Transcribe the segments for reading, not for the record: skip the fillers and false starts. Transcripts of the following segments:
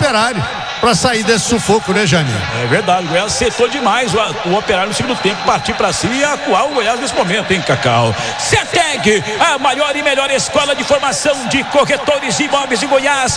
Operário para sair desse sufoco, né, Jânio? É verdade, o Goiás acertou demais o Operário no segundo tempo, partir para cima e acuar o Goiás nesse momento, hein, Cacau? CETEG, a maior e melhor escola de formação de corretores de imóveis de Goiás,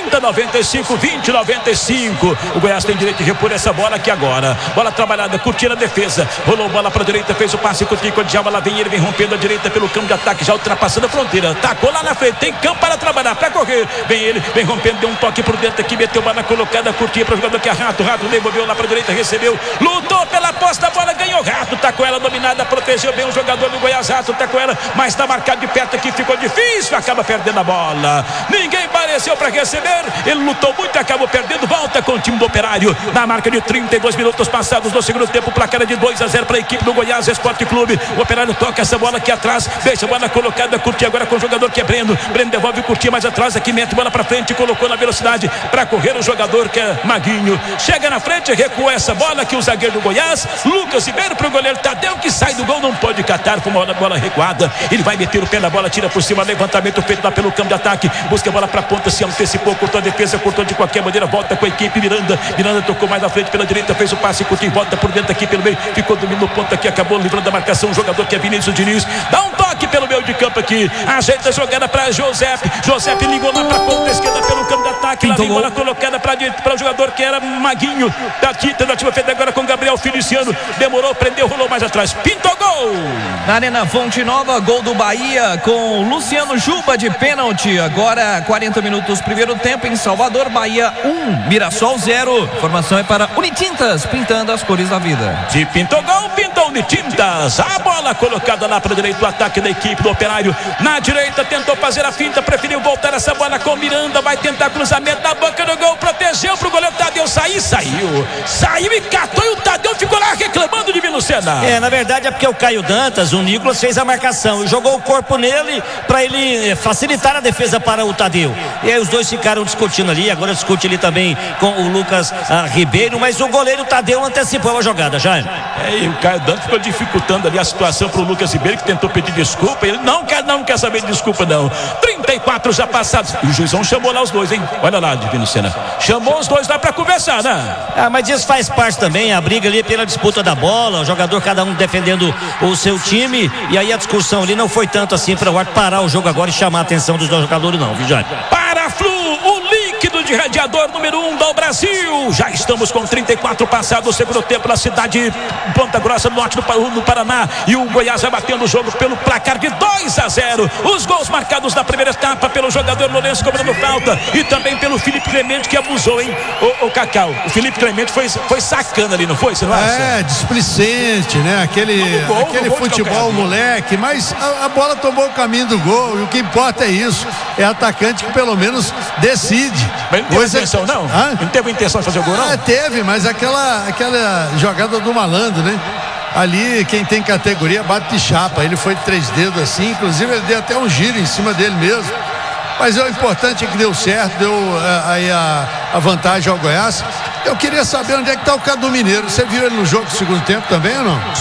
30-95-20-95. O Goiás tem direito de repor essa bola aqui agora. Bola trabalhada, curtindo a defesa. Rolou bola para a direita, fez o passe, curtiu com o Djalma, lá vem ele, vem rompendo a direita pelo campo de ataque, já ultrapassando a fronteira. Tacou lá na frente, tem campo para trabalhar, para correr. Vem ele, vem rompendo, deu um toque por dentro aqui, meteu bola colocada, curtia para o jogador que é Rato devolveu lá para a direita, recebeu, lutou pela posse da bola, ganhou. Rato tá com ela dominada, protegeu bem o jogador do Goiás. Rato tá com ela, mas tá marcado de perto aqui, ficou difícil, acaba perdendo a bola. Ninguém apareceu para receber, ele lutou muito, acabou perdendo. Volta com o time do Operário na marca de 32 minutos passados do segundo tempo. Placar de 2-0 para a equipe do Goiás Esporte Clube. O Operário toca essa bola aqui atrás, deixa a bola colocada, curtir agora com o jogador que é Breno devolve, curtir mais atrás aqui, mete bola para frente, colocou na velocidade para correr o jogador que é Maguinho, chega na frente, recua essa bola que o zagueiro do Goiás, Lucas Ribeiro, para o goleiro Tadeu, que sai do gol, não pode catar, foi uma bola recuada, ele vai meter o pé na bola, tira por cima, levantamento feito lá pelo campo de ataque, busca a bola para a ponta, se antecipou, cortou a defesa, cortou de qualquer maneira, volta com a equipe. Miranda tocou mais na frente pela direita, fez o passe, curtiu, volta por dentro aqui pelo meio, ficou domínio no ponto aqui, acabou livrando a marcação, o jogador que é Vinícius Diniz, dá um toque pelo meio de campo aqui, ajeita a jogada para José ligou lá para a ponta esquerda pelo campo de ataque, lá vem bola colocada para o jogador que era Maguinho, da tentativa feita agora com Gabriel Feliciano, demorou, prendeu, rolou mais atrás, pintou gol na Arena Fonte Nova, gol do Bahia com Luciano Juba de pênalti. Agora 40 minutos primeiro tempo em Salvador, Bahia 1, Mirassol 0. Formação é para Unitintas, pintando as cores da vida. Se pintou gol, pintou Unitintas. A bola colocada lá para a direita, o ataque da equipe do Operário na direita, tentou fazer a finta, preferiu voltar essa bola com Miranda, vai tentar cruzamento na boca do gol, protegeu pro goleiro Tadeu, saiu e catou, e o Tadeu ficou lá reclamando de Vinucena. Na verdade é porque o Caio Dantas, o Nicolas, fez a marcação e jogou o corpo nele para ele facilitar a defesa para o Tadeu, e aí os dois ficaram discutindo ali, agora discute ali também com o Lucas Ribeiro, mas o goleiro Tadeu antecipou a jogada já. E o Caio Dantas ficou dificultando ali a situação pro Lucas Ribeiro, que tentou pedir desculpa, ele não quer saber de desculpa não. 34 já passados, e o juizão chamou lá os dois, hein? Olha lá, Divino Sena, chamou os dois lá pra conversar, né? Mas isso faz parte também, a briga ali pela disputa da bola, o jogador cada um defendendo o seu time, e aí a discussão ali não foi tanto assim para o árbitro parar o jogo agora e chamar a atenção dos dois jogadores não, viu, Jair? Paraflu, o líquido de radiador número 1 do Brasil. Já estamos com 34 passados do segundo tempo na cidade de Ponta Grossa, no norte do Paraná, e o Goiás vai batendo o jogo pelo placar de 2-0. Os gols marcados na primeira etapa pelo jogador Lourenço cobrando falta, e também pelo Felipe Clemente, que abusou, hein? O Cacau, o Felipe Clemente foi sacando ali, não foi? Você não acha? Displicente, né? Aquele futebol moleque, mas a bola tomou o caminho do gol, e o que importa é isso, é atacante que pelo menos decide. Mas não teve intenção, não? Não teve intenção de fazer o gol, não? Teve, mas aquela jogada do malandro, né? Ali quem tem categoria bate de chapa, ele foi de 3 dedos assim, inclusive ele deu até um giro em cima dele mesmo, mas o importante é que deu certo, deu aí a vantagem ao Goiás. Eu queria saber onde é que está o Cadu Mineiro, você viu ele no jogo do segundo tempo também ou não?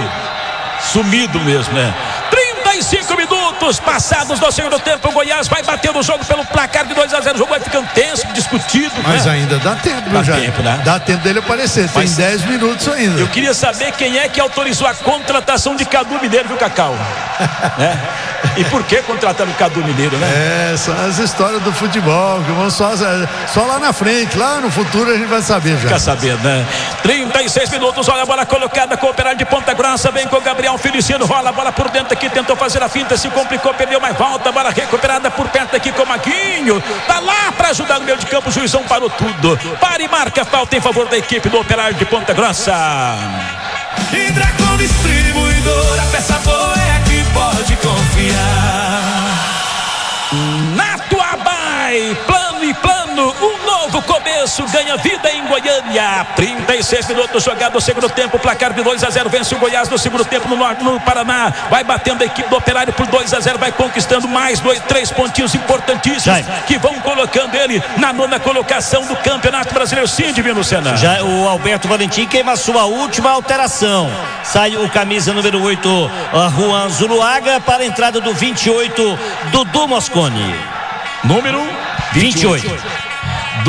Sumido mesmo, né? 35 minutos passados do segundo tempo, o Goiás vai batendo o jogo pelo placar de 2-0, o jogo vai ficando tenso, discutido, mas né? Ainda dá tempo, né? Dá tempo dele aparecer, tem 10 minutos ainda. Eu queria saber quem é que autorizou a contratação de Cadu Mineiro, viu, Cacau? Né? E por que contratar o Cadu Mineiro, né? São as histórias do futebol que vão só lá na frente, lá no futuro a gente vai saber já. Fica sabendo, né? 36 minutos, olha a bola colocada com o Operário de Ponta Grossa, vem com o Gabriel Feliciano, rola a bola por dentro aqui, tentou fazer a finta, se complicou, perdeu, mas volta, a bola recuperada por perto aqui com o Maguinho, tá lá para ajudar no meio de campo, o juizão parou tudo, para e marca falta em favor da equipe do Operário de Ponta Grossa. Hidracon Distribuidora, peça boa é aqui, pode confiar. Na Atuabai, plano e plano, um novo começo, ganha vida em Goiânia. 36 minutos jogado, segundo tempo, placar de 2-0, vence o Goiás no segundo tempo no Paraná, vai batendo a equipe do Operário por 2-0, vai conquistando mais 3 pontinhos importantíssimos, que vão colocando ele na 9ª colocação do Campeonato Brasileiro. Sim, Divino Sena. Já o Alberto Valentim queima a sua última alteração, sai o camisa número 8, Juan Zuluaga, para a entrada do 28, Dudu Mosconi. Número 28. Dudu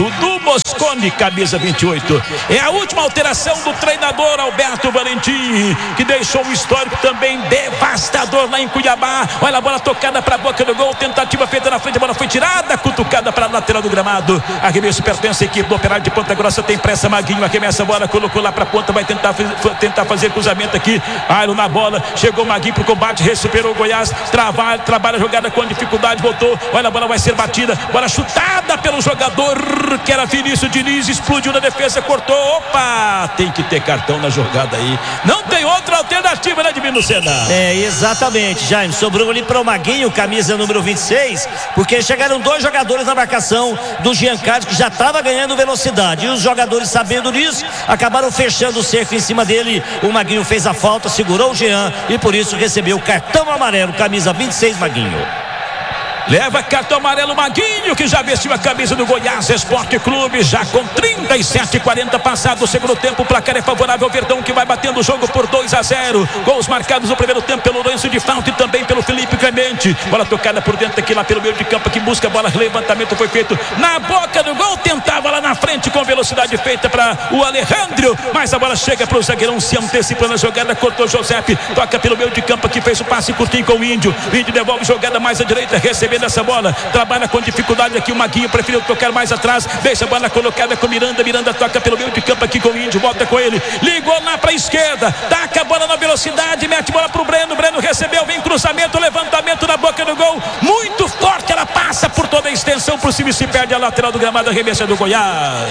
Mosconi, camisa 28. É a última alteração do treinador Alberto Valentim, que deixou um histórico também devastador lá em Cuiabá. Olha a bola tocada para a boca do gol, tentativa feita na frente, a bola foi tirada, cutucada para a lateral do gramado. Arremesso pertence à equipe do Operário de Ponta Grossa, tem pressa, Maguinho arremessa a bola, colocou lá para a ponta, vai tentar fazer cruzamento aqui. Airo na bola, chegou Maguinho pro combate, superou o Goiás, trabalha a jogada com dificuldade, voltou, olha a bola vai ser batida, bola chutada pelo jogador que era Vinícius Diniz, explodiu na defesa, cortou, opa, tem que ter cartão na jogada aí, não tem outra alternativa, né, Divino Sena? É, exatamente, Jaime, sobrou ali para o Maguinho, camisa número 26, porque chegaram dois jogadores na marcação do Jean Carlos, que já estava ganhando velocidade, e os jogadores, sabendo disso, acabaram fechando o cerco em cima dele. O Maguinho fez a falta, segurou o Jean e por isso recebeu o cartão amarelo, camisa 26, Maguinho. Leva cartão amarelo Maguinho, que já vestiu a camisa do Goiás Esporte Clube, já com 37:40 passado o segundo tempo. O placar é favorável ao Verdão, que vai batendo o jogo por 2-0. Gols marcados no primeiro tempo pelo Lourenço de falta e também pelo Felipe Clemente. Bola tocada por dentro aqui lá pelo meio de campo, que busca a bola, levantamento foi feito na boca do gol, tentava lá na frente com velocidade feita para o Alejandro, mas a bola chega para o zagueirão, se antecipa na jogada, cortou Josepe, toca pelo meio de campo, que fez o passe curtinho com o Índio devolve jogada mais à direita, recebendo essa bola, trabalha com dificuldade aqui o Maguinho, preferiu tocar mais atrás, deixa a bola colocada com Miranda toca pelo meio de campo aqui com o Índio, volta com ele, ligou lá para a esquerda, taca a bola na velocidade, mete a bola pro Breno recebeu, vem cruzamento, levantamento na boca do gol, muito forte, ela passa por toda a extensão, por cima e se perde a lateral do gramado, arremessa do Goiás.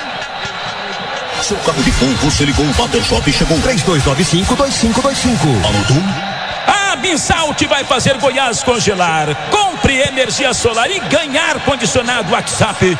Seu carro de som, você ligou o Water Shop e chegou 3295-2525. Anotou? A Binsalt vai fazer Goiás congelar. Compre energia solar e ganhar condicionado. WhatsApp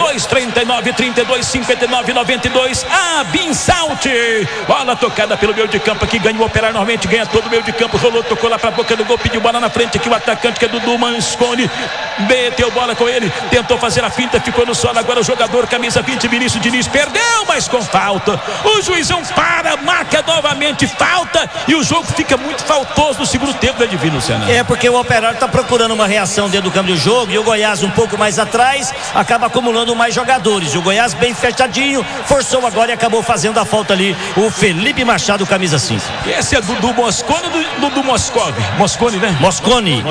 6239-3259-92. A Binsalt. Bola tocada pelo meio de campo aqui, ganha o Operário, normalmente ganha todo o meio de campo, rolou, tocou lá pra boca do gol, pediu bola na frente aqui o atacante, que é Dudu Mosconi, meteu bola com ele, tentou fazer a finta, ficou no solo, agora o jogador camisa 20, Vinícius Diniz, perdeu, mas com falta. O juizão marca novamente falta e o jogo fica muito faltoso no segundo tempo, né, Divino Sena? É porque o Operário está procurando uma reação dentro do campo de jogo e o Goiás um pouco mais atrás acaba acumulando mais jogadores. E o Goiás bem fechadinho, forçou agora e acabou fazendo a falta ali o Felipe Machado, camisa 5. Esse é Dudu Mosconi ou Dudu Mosconi? Mosconi, né? Mosconi.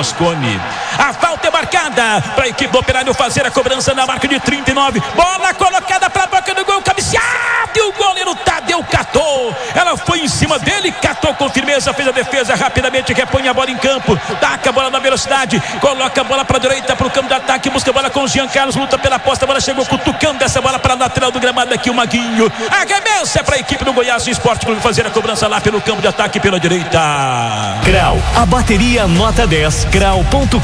A falta é marcada para a equipe do Operário fazer a cobrança na marca de 39. Bola colocada para a boca do gol, cabeceado, e o goleiro Tadeu catou. Ela foi em cima dele, catou com firmeza, fez a defesa, rapidamente repõe a bola em campo, taca a bola na velocidade, coloca a bola para a direita, para o campo de ataque, busca a bola com o Jean Carlos, luta pela posta, a bola chegou cutucando essa bola para a lateral do gramado aqui o Maguinho, arremessa para a equipe do Goiás Esporte Clube fazer a cobrança lá pelo campo de ataque pela direita. Grau, a bateria nota 10, grau.com.br.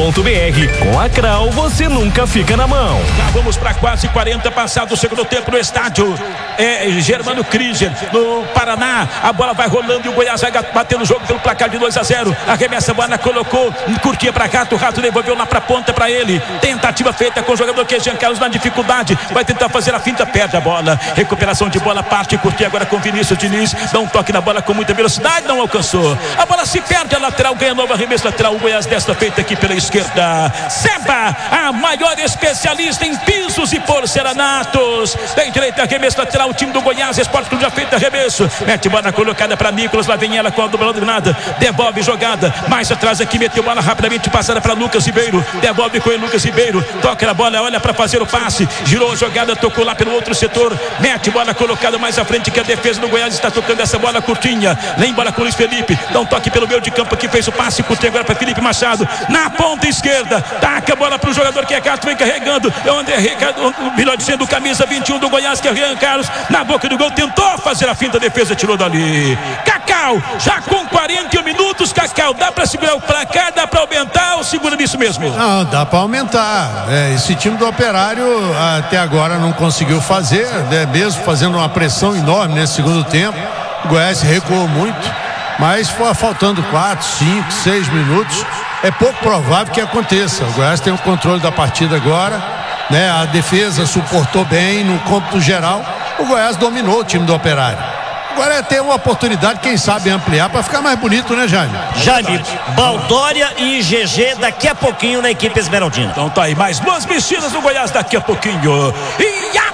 Com a Grau você nunca fica na mão. Já vamos para quase 40 passado o segundo tempo no estádio Germano Krieger, no Paraná. A bola vai rolando e o Goiás vai batendo o jogo pelo placar de 2-0. Arremessa a bola, colocou, curtia para Rato, o Rato devolveu lá para ponta para ele. Tentativa feita com o jogador que é Jean Carlos na dificuldade, vai tentar fazer a finta, perde a bola. Recuperação de bola, parte, curtia agora com Vinícius Diniz, dá um toque na bola com muita velocidade, não alcançou. A bola se perde, a lateral ganha novo arremesso lateral. O Goiás desta feita aqui pela esquerda. Seba, a maior especialista em pisos e porcelanatos. Tem direito a arremesso lateral. O time do Goiás Esporte Clube já feito arremesso. Mete bola colocada para Nicolas. Lá vem ela com a dupla de nada. Devolve jogada. Mais atrás aqui, meteu bola rapidamente passada para Lucas Ribeiro. Devolve com ele, Lucas Ribeiro. Toca na bola, olha para fazer o passe. Girou a jogada, tocou lá pelo outro setor. Mete bola colocada mais à frente, que a defesa do Goiás está tocando essa bola curtinha. Vem bola com o Luiz Felipe. Dá um toque pelo meio de campo aqui, fez o passe curtinho agora para Felipe Machado. Na ponta esquerda. Taca a bola para o jogador que é Gato, vem carregando. É o André Ricardo, melhor dizendo, camisa 21 do Goiás, que é Jean Carlos. Na boca do gol, tentou fazer a finta, a defesa tirou dali. Cacau, já com 41 minutos, Cacau, dá para segurar o placar, dá para aumentar ou segura nisso mesmo? Não, dá para aumentar. Esse time do Operário até agora não conseguiu fazer, mesmo fazendo uma pressão enorme nesse segundo tempo. O Goiás recuou muito, mas foi faltando 4, 5, 6 minutos. É pouco provável que aconteça. O Goiás tem o controle da partida agora, né? A defesa suportou bem no cômputo geral. O Goiás dominou o time do Operário. Agora é ter uma oportunidade, quem sabe ampliar para ficar mais bonito, né, Jaime? Jaime, Baldória e GG daqui a pouquinho na equipe esmeraldina. Então tá aí, mais duas mexidas do Goiás daqui a pouquinho. E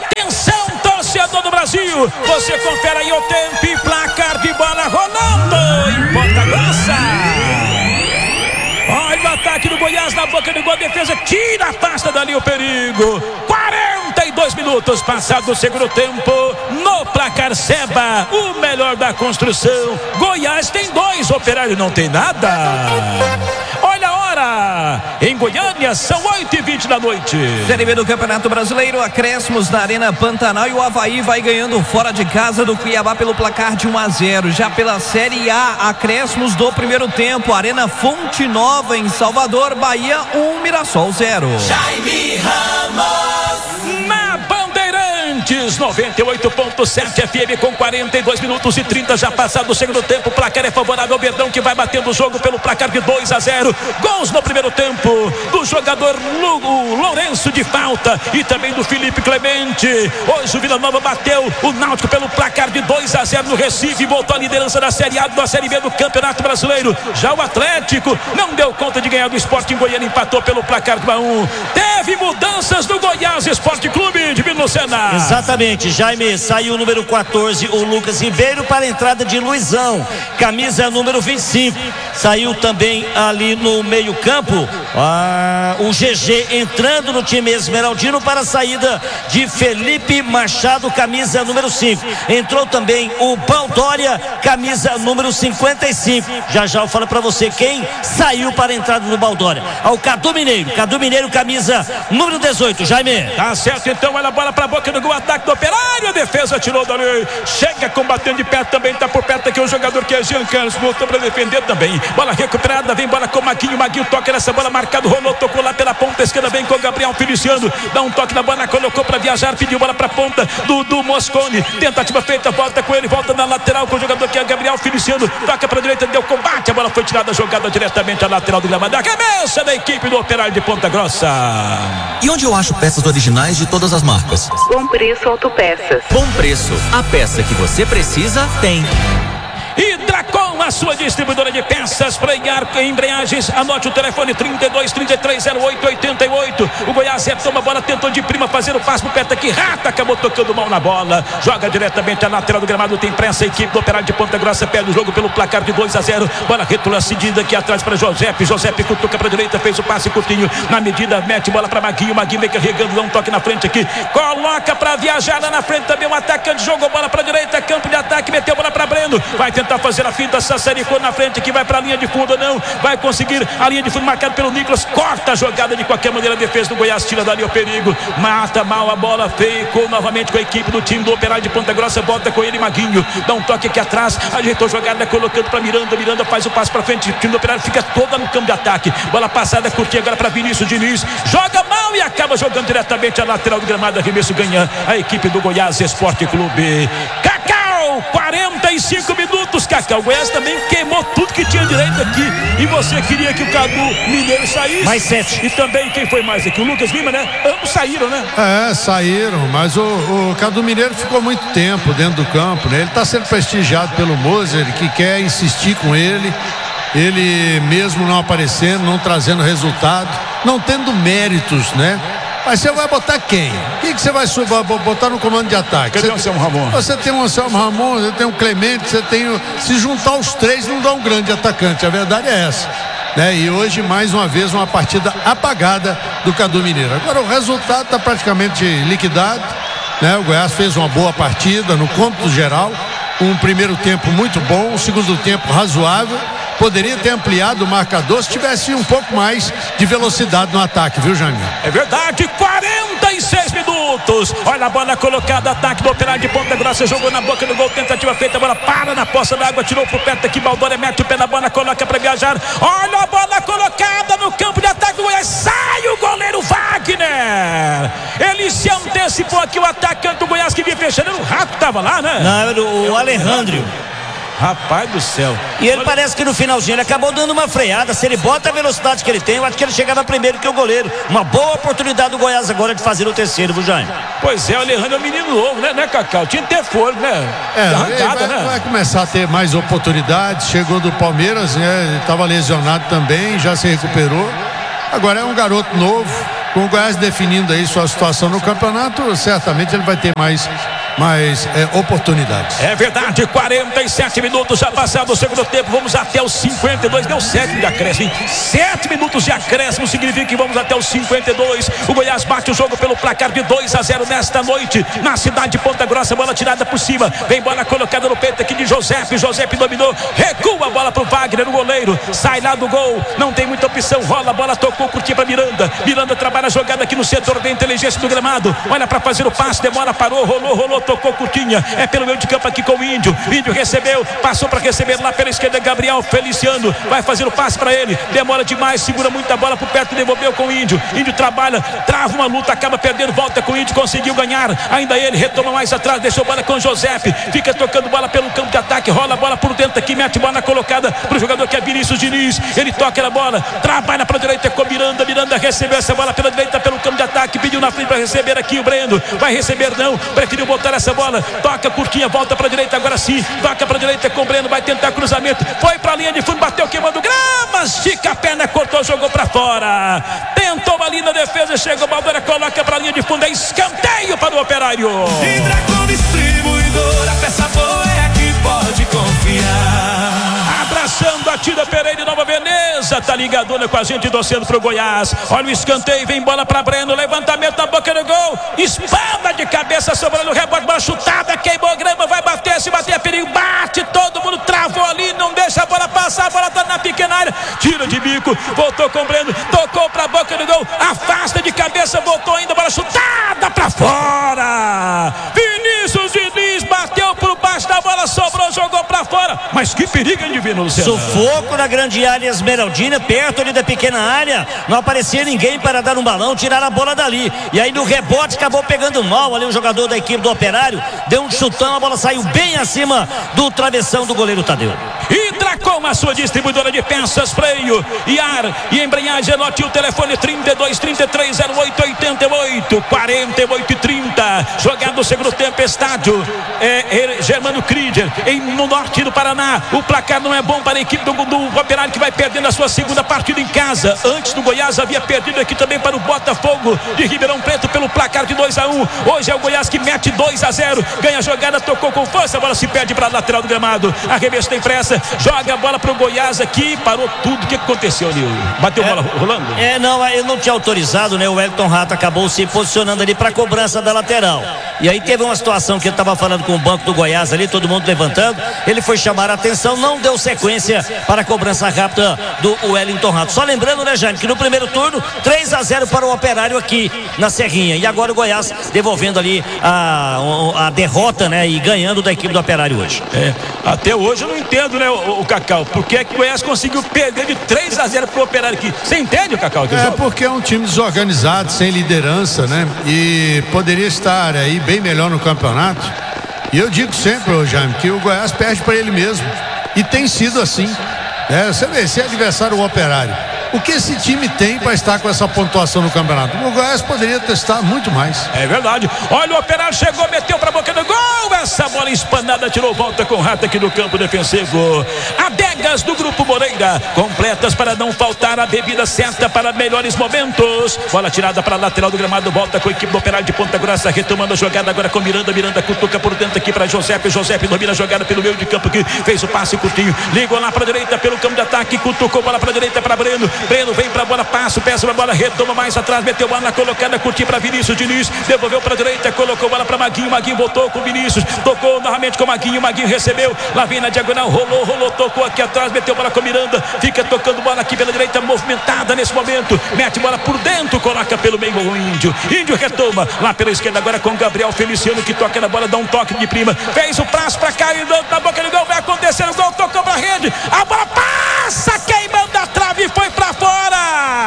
Marcinho. Você confere aí o tempo e placar de bola rolando em Ponta Grossa. Olha o ataque do Goiás na boca do gol, defesa tira, afasta dali o perigo. 42 minutos passados do segundo tempo, no placar Seba, o melhor da construção. Goiás tem 2, Operário não tem nada. Olha a hora, em Goiânia são 8h20 da noite. Série B do Campeonato Brasileiro, acréscimos na Arena Pantanal e o Avaí vai ganhando fora de casa do Cuiabá pelo placar de 1-0. Já pela Série A, acréscimos do primeiro tempo, Arena Fonte Nova em Salvador, Bahia 1, Mirassol 0. Jaime Ramos. Na Bandeirantes 98.7 FM com 42 minutos e 30 já passado o segundo tempo. O placar é favorável ao Verdão, que vai batendo o jogo pelo placar de 2-0. Gols no primeiro tempo do jogador Lourenço de falta e também do Felipe Clemente. Hoje o Vila Nova bateu o Náutico pelo placar de 2-0 no Recife e voltou à liderança da Série A da Série B do Campeonato Brasileiro. Já o Atlético não deu conta de ganhar do Sport em Goiânia, empatou pelo placar de 1-1. Teve mudanças do Goiás Esporte Clube de Minucena. Exatamente, Jaime, saiu o número 14, o Lucas Ribeiro, para a entrada de Luizão, camisa número 25. Saiu também ali no meio campo o GG entrando no time esmeraldino para a saída de Felipe Machado, camisa número 5. Entrou também o Baldória, camisa número 55. Já eu falo para você quem saiu para a entrada do Baldória. Ao Cadu Mineiro, camisa número 18, Jaime. Tá certo, então, olha a bola pra boca do gol, ataque do Operário, a defesa tirou dali, chega combatendo de perto também, tá por perto aqui o jogador que é Jean Carlos, voltou pra defender também, bola recuperada, vem bola com o Maguinho toca nessa bola, marcado, rolou, tocou lá pela ponta esquerda, vem com o Gabriel Feliciano, dá um toque na bola, colocou pra viajar, pediu bola pra ponta do Moscone, tentativa feita, volta com ele, volta na lateral com o jogador que é Gabriel Feliciano, toca pra direita, deu combate, a bola foi tirada, jogada diretamente à lateral do gramado, a cabeça da equipe do Operário de Ponta Grossa. E onde eu acho peças originais de todas as marcas? Bom Preço Autopeças. Bom Preço, a peça que você precisa tem. Hidracon, a sua distribuidora de peças para embreagens. Anote o telefone 32-33-08-88. O Goiás retoma a bola, tentou de prima fazer o passe pro perto aqui. Rata acabou tocando mal na bola. Joga diretamente à lateral do gramado. Tem pressa a equipe do Operário de Ponta Grossa. Perde o jogo pelo placar de 2-0. Bola retrocedida aqui atrás para Josepe cutuca para a direita, fez o passe curtinho. Na medida, mete bola para Maguinho vem carregando, dá um toque na frente aqui. Coloca para viajar lá na frente também. Um atacante jogou bola para a direita, campo de ataque, meteu bola para Breno. Vai tentar fazer a finta, Sassaricou na frente, que vai para a linha de fundo, não vai conseguir, a linha de fundo marcada pelo Nicolas, corta a jogada de qualquer maneira, a defesa do Goiás tira dali o perigo, mata mal a bola, ficou novamente com a equipe do time do Operário de Ponta Grossa, volta com ele Maguinho, dá um toque aqui atrás, ajeitou a jogada, colocando para Miranda faz o passe para frente, o time do Operário fica toda no campo de ataque, bola passada, curtinha agora para Vinícius Diniz, joga mal e acaba jogando diretamente a lateral do gramado, arremesso ganha a equipe do Goiás Esporte Clube. Cacau, 45 minutos, Cacau. O Goiás também queimou tudo que tinha direito aqui. E você queria que o Cadu Mineiro saísse. Mais 7. E também quem foi mais aqui? O Lucas Lima, né? Ambos saíram, né? Saíram, mas o Cadu Mineiro ficou muito tempo dentro do campo, né? Ele está sendo prestigiado pelo Moser, que quer insistir com ele. Ele mesmo não aparecendo, não trazendo resultado, não tendo méritos, né? Mas você vai botar quem? Quem que você vai botar no comando de ataque? Cadê o Anselmo Ramon? Você tem o Anselmo Ramon, você tem o Clemente, você tem se juntar os três não dá um grande atacante, a verdade é essa, né? E hoje mais uma vez uma partida apagada do Cadu Mineiro. Agora o resultado está praticamente liquidado, né? O Goiás fez uma boa partida no cômputo geral, um primeiro tempo muito bom, um segundo tempo razoável. Poderia ter ampliado o marcador se tivesse um pouco mais de velocidade no ataque, viu, Jaime? É verdade, 46 minutos. Olha a bola colocada, ataque do Operário de Ponta Grossa, jogou na boca do gol, tentativa feita, a bola para na poça d'água, tirou pro perto aqui, Baldória mete o pé na bola, coloca para viajar. Olha a bola colocada no campo de ataque do Goiás, sai o goleiro Wagner. Ele se antecipou aqui, o atacante do Goiás que vinha fechando, o Rato tava lá, né? Não, era o Alejandro. Rapaz do céu. E ele parece que no finalzinho ele acabou dando uma freada. Se ele bota a velocidade que ele tem, eu acho que ele chegava primeiro que o goleiro. Uma boa oportunidade do Goiás agora de fazer o terceiro, viu, Jaime? Pois é, o Alejandro é um menino novo, né, Cacau? Tinha que ter fôlego, né? Arrancada, né? Vai começar a ter mais oportunidades. Chegou do Palmeiras, né? Estava lesionado também, já se recuperou. Agora é um garoto novo. Com o Goiás definindo aí sua situação no campeonato, certamente ele vai ter mais mais oportunidades. É verdade, 47 minutos já passados o segundo tempo, vamos até os 52, deu 7 de acréscimo, 7 minutos de acréscimo significa que vamos até os 52, o Goiás bate o jogo pelo placar de 2-0 nesta noite, na cidade de Ponta Grossa, bola tirada por cima, vem bola colocada no peito aqui de Josepe dominou, recua a bola pro Wagner, o goleiro, sai lá do gol, não tem muita opção, rola a bola, tocou, curtiu pra Miranda trabalha a jogada aqui no setor da inteligência do gramado, olha pra fazer o passe, demora, parou, rolou, tocou, curtinha, é pelo meio de campo aqui com o Índio recebeu, passou para receber lá pela esquerda, Gabriel Feliciano, vai fazer o passe para ele, demora demais, segura muita bola por perto, devolveu com o Índio trabalha, trava uma luta, acaba perdendo, volta com o Índio, conseguiu ganhar, ainda ele, retoma mais atrás, deixou bola com o Josepe, fica tocando bola pelo campo de ataque, rola a bola por dentro aqui, mete bola colocada pro jogador que é Vinícius Diniz, ele toca na bola, trabalha para a direita com Miranda recebeu essa bola pela direita, pelo campo de ataque, pediu na frente para receber aqui o Breno, vai receber não, preferiu botar essa bola, toca curtinha, volta para a direita, agora sim, toca para a direita com o Breno, vai tentar cruzamento, foi para a linha de fundo, bateu queimando grama, estica a perna, cortou, jogou para fora, tentou ali na defesa, chega o Baldeira, coloca para a linha de fundo, é escanteio para o Operário. Hidracon Distribuidora, peça boa é aqui, pode confiar. Abraçando a Tida Pereira e Nova Veneza, tá ligadona com a gente, torcendo pro Goiás, olha o escanteio, vem bola para Breno, levantamento na boca do gol, espada de cabeça, sobrando o rebote, bola chutada, queimou a grama, vai bater, se bater é perigo, bate, todo mundo travou ali, não deixa a bola passar, a bola tá na pequena área, tira de bico, voltou com o Breno, tocou pra boca do gol, afasta de cabeça, voltou ainda, bola chutada pra fora, Vinícius Diniz bateu por baixo da bola, sobrou, jogou pra fora, mas que perigo, hein, Divino, Luciano? Sufoco na grande área Esmeraldina, perto ali da pequena área, não aparecia ninguém para dar um balão, tirar a bola dali, e aí no rebote acabou pegando mal ali o jogador da equipe do Operário, deu um chutão, a bola saiu bem acima do travessão do goleiro Tadeu. Hidracom, a sua distribuidora de peças, freio e ar e embreagem, anote o telefone 32 33 08 88 48 e 30, jogado o segundo tempo, estádio Germano Kriger, no norte do Paraná, o placar não é bom para a equipe do Operário, que vai perdendo a sua segunda partida em casa, antes do Goiás havia perdido aqui também para o Botafogo de Ribeirão Preto pelo placar de 2-1, hoje é o Goiás que mete 2-0, ganha a jogada, tocou com força, a bola se perde para a lateral do gramado, arremesso tem pressa, joga a bola para o Goiás aqui, parou tudo, o que aconteceu ali? Bateu a bola rolando? Não, ele não tinha autorizado, né? O Wellington Rato acabou se posicionando ali para a cobrança da lateral, e aí teve uma situação que ele estava falando com o banco do Goiás ali, todo mundo levantando, ele foi chamar a atenção, não deu sequência para a cobrança rápida do Wellington Rato. Só lembrando, né, Jaime, que no primeiro turno 3-0 para o Operário aqui na Serrinha, e agora o Goiás devolvendo ali a derrota, né, e ganhando da equipe do Operário hoje. Até hoje eu não entendo, né, o Cacau, porque é que o Goiás conseguiu perder de 3-0 para o Operário aqui. Você entende, Cacau? Porque é um time desorganizado, sem liderança, né, e poderia estar aí bem melhor no campeonato. E eu digo sempre, Jaime, que o Goiás perde para ele mesmo, e tem sido assim. Você vê, esse adversário, o Operário, o que esse time tem para estar com essa pontuação no campeonato? O Goiás poderia testar muito mais. É verdade. Olha, o Operário chegou, meteu para a boca do gol. Essa bola espanada tirou volta com o Rato aqui no campo defensivo. Adegas do Grupo Moreira, completas para não faltar a bebida certa para melhores momentos. Bola tirada para a lateral do gramado, volta com a equipe do Operário de Ponta Grossa, retomando a jogada agora com Miranda cutuca por dentro aqui para Josepe domina a jogada pelo meio de campo aqui, fez o passe curtinho, ligou lá para a direita pelo campo de ataque, cutucou bola para a direita para Breno vem para a bola, passa, peça para a bola, retoma mais atrás, meteu bola na colocada, curtiu para Vinícius Diniz, devolveu para a direita, colocou bola para Maguinho voltou com Vinícius, tocou novamente com Maguinho recebeu, lá vem na diagonal, rolou, tocou aqui atrás, meteu bola com Miranda, fica tocando bola aqui pela direita, movimentada nesse momento, mete bola por dentro, coloca pelo meio o Índio retoma, lá pela esquerda agora com Gabriel Feliciano, que toca na bola, dá um toque de prima, fez o passo para cá, e na boca do gol, vai acontecer o gol, tocou para a rede, a bola passa, queimando a trave, foi para fora,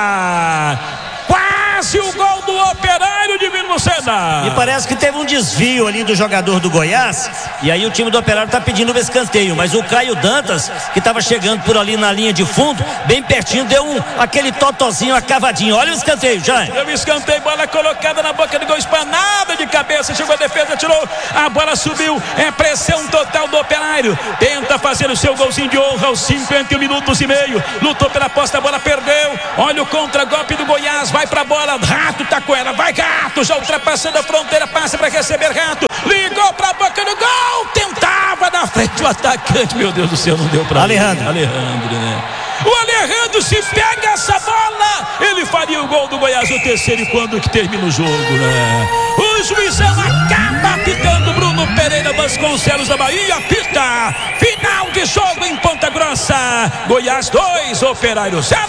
quase o gol do Operário, Divino Lucena. E parece que teve um desvio ali do jogador do Goiás, e aí o time do Operário tá pedindo o escanteio, mas o Caio Dantas, que estava chegando por ali na linha de fundo, bem pertinho, deu aquele totozinho, a cavadinha. Olha o escanteio, já. Deu o escanteio, bola colocada na boca do gol, espanada de cabeça, chegou a defesa, tirou, a bola subiu, é pressão total do Operário, tenta fazer o seu golzinho de honra aos 51 minutos e meio, lutou pela posta, a bola perdeu, olha o contra-golpe do Goiás, vai pra bola, Rato tá com ela, vai Rato, já ultrapassou ultrapassando a fronteira, passa para receber Renato, ligou para a boca do gol, tentava na frente o atacante, meu Deus do céu, não deu para Alejandro, né? O Alejandro, se pega essa bola, ele faria o gol do Goiás, o terceiro, e quando que termina o jogo, né? O juizão acaba apitando. Bruno Pereira Vasconcelos da Bahia apita. Final de jogo em Ponta Grossa. Goiás 2, Operário 0.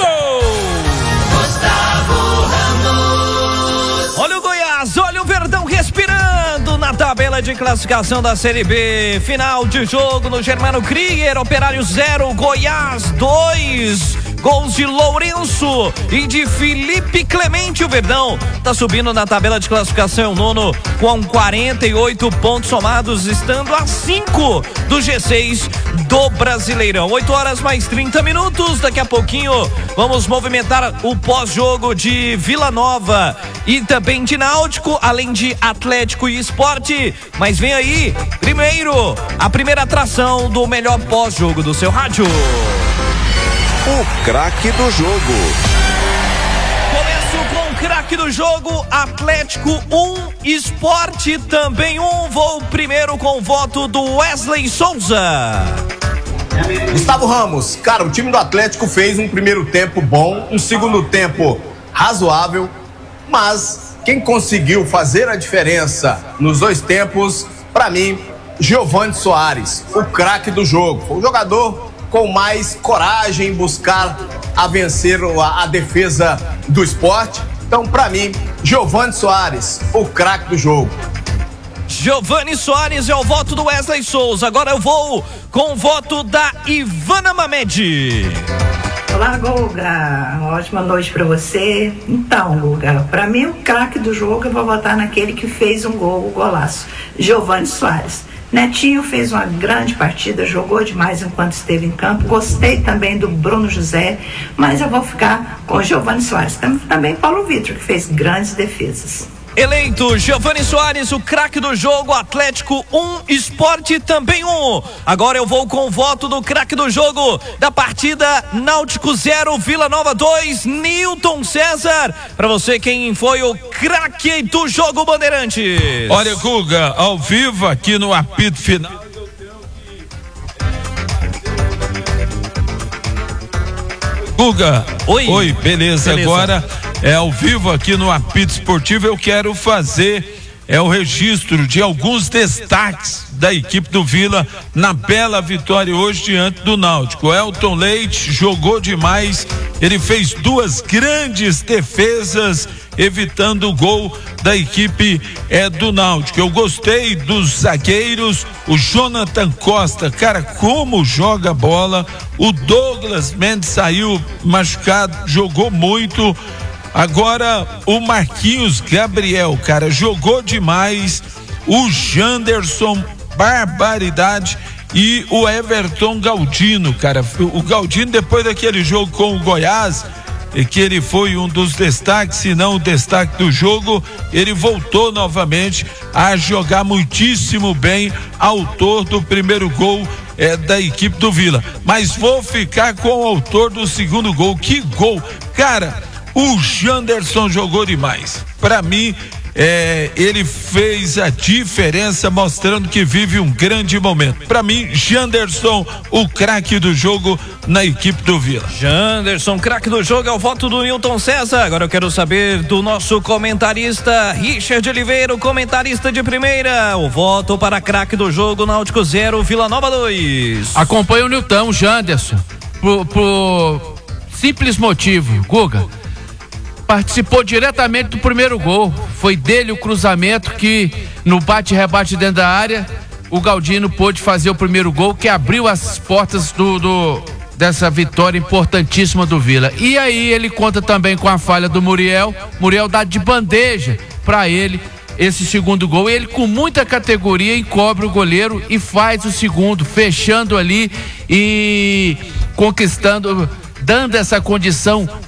Olha o Goiás, olha o Verdão respirando na tabela de classificação da Série B. Final de jogo no Germano Krieger, Operário 0, Goiás 2. Gols de Lourenço e de Felipe Clemente. O Verdão tá subindo na tabela de classificação, é o nono com 48 pontos somados, estando a 5 do G6 do Brasileirão. 8 horas mais 30 minutos. Daqui a pouquinho vamos movimentar o pós-jogo de Vila Nova e também de Náutico, além de Atlético e Esporte. Mas vem aí, primeiro, a primeira atração do melhor pós-jogo do seu rádio. O craque do jogo. Começo com o craque do jogo. Atlético 1, Esporte também 1. Vou primeiro com o voto do Wesley Souza. Gustavo Ramos, cara, o time do Atlético fez um primeiro tempo bom, um segundo tempo razoável, mas quem conseguiu fazer a diferença nos dois tempos, pra mim, Giovani Soares, o craque do jogo. Foi um jogador com mais coragem em buscar a vencer a defesa do Esporte. Então, pra mim, Giovani Soares, o craque do jogo. Giovani Soares é o voto do Wesley Souza. Agora eu vou com o voto da Ivana Mamed. Olá, Guga, uma ótima noite pra você. Então, Guga, pra mim o craque do jogo eu vou votar naquele que fez um golaço, Giovani Soares. Netinho fez uma grande partida, jogou demais enquanto esteve em campo. Gostei também do Bruno José, mas eu vou ficar com o Giovani Soares. Também Paulo Vitor, que fez grandes defesas. Eleito Giovani Soares, o craque do jogo. Atlético 1, Esporte também 1. Agora eu vou com o voto do craque do jogo da partida. Náutico 0, Vila Nova 2, Newton César. Pra você, quem foi o craque do jogo, Bandeirantes? Olha, Guga, ao vivo aqui no apito final. Guga, oi, beleza. Agora é ao vivo aqui no apito esportivo. Eu quero fazer o registro de alguns destaques da equipe do Vila na bela vitória hoje diante do Náutico. Elton Leite jogou demais, ele fez duas grandes defesas evitando o gol da equipe do Náutico. Eu gostei dos zagueiros, o Jonathan Costa, cara, como joga bola. O Douglas Mendes saiu machucado, jogou muito. Agora o Marquinhos Gabriel, cara, jogou demais. O Janderson, barbaridade. E o Everton Galdino, cara, o Galdino, depois daquele jogo com o Goiás, que ele foi um dos destaques, se não o destaque do jogo, ele voltou novamente a jogar muitíssimo bem, autor do primeiro gol da equipe do Vila. Mas vou ficar com o autor do segundo gol. Que gol! Cara, o Janderson jogou demais. Pra mim, ele fez a diferença, mostrando que vive um grande momento. Pra mim, Janderson, o craque do jogo na equipe do Vila. Janderson, craque do jogo, é o voto do Newton César. Agora eu quero saber do nosso comentarista Richard Oliveira, o comentarista de primeira. O voto para craque do jogo, Náutico 0, Vila Nova 2. Acompanha o Newton, Janderson, por simples motivo, Guga. Participou diretamente do primeiro gol. Foi dele o cruzamento que, no bate-rebate dentro da área, o Galdino pôde fazer o primeiro gol, que abriu as portas dessa vitória importantíssima do Vila. E aí ele conta também com a falha do Muriel. Muriel dá de bandeja para ele esse segundo gol. E ele, com muita categoria, encobre o goleiro e faz o segundo, fechando ali e conquistando, dando essa condição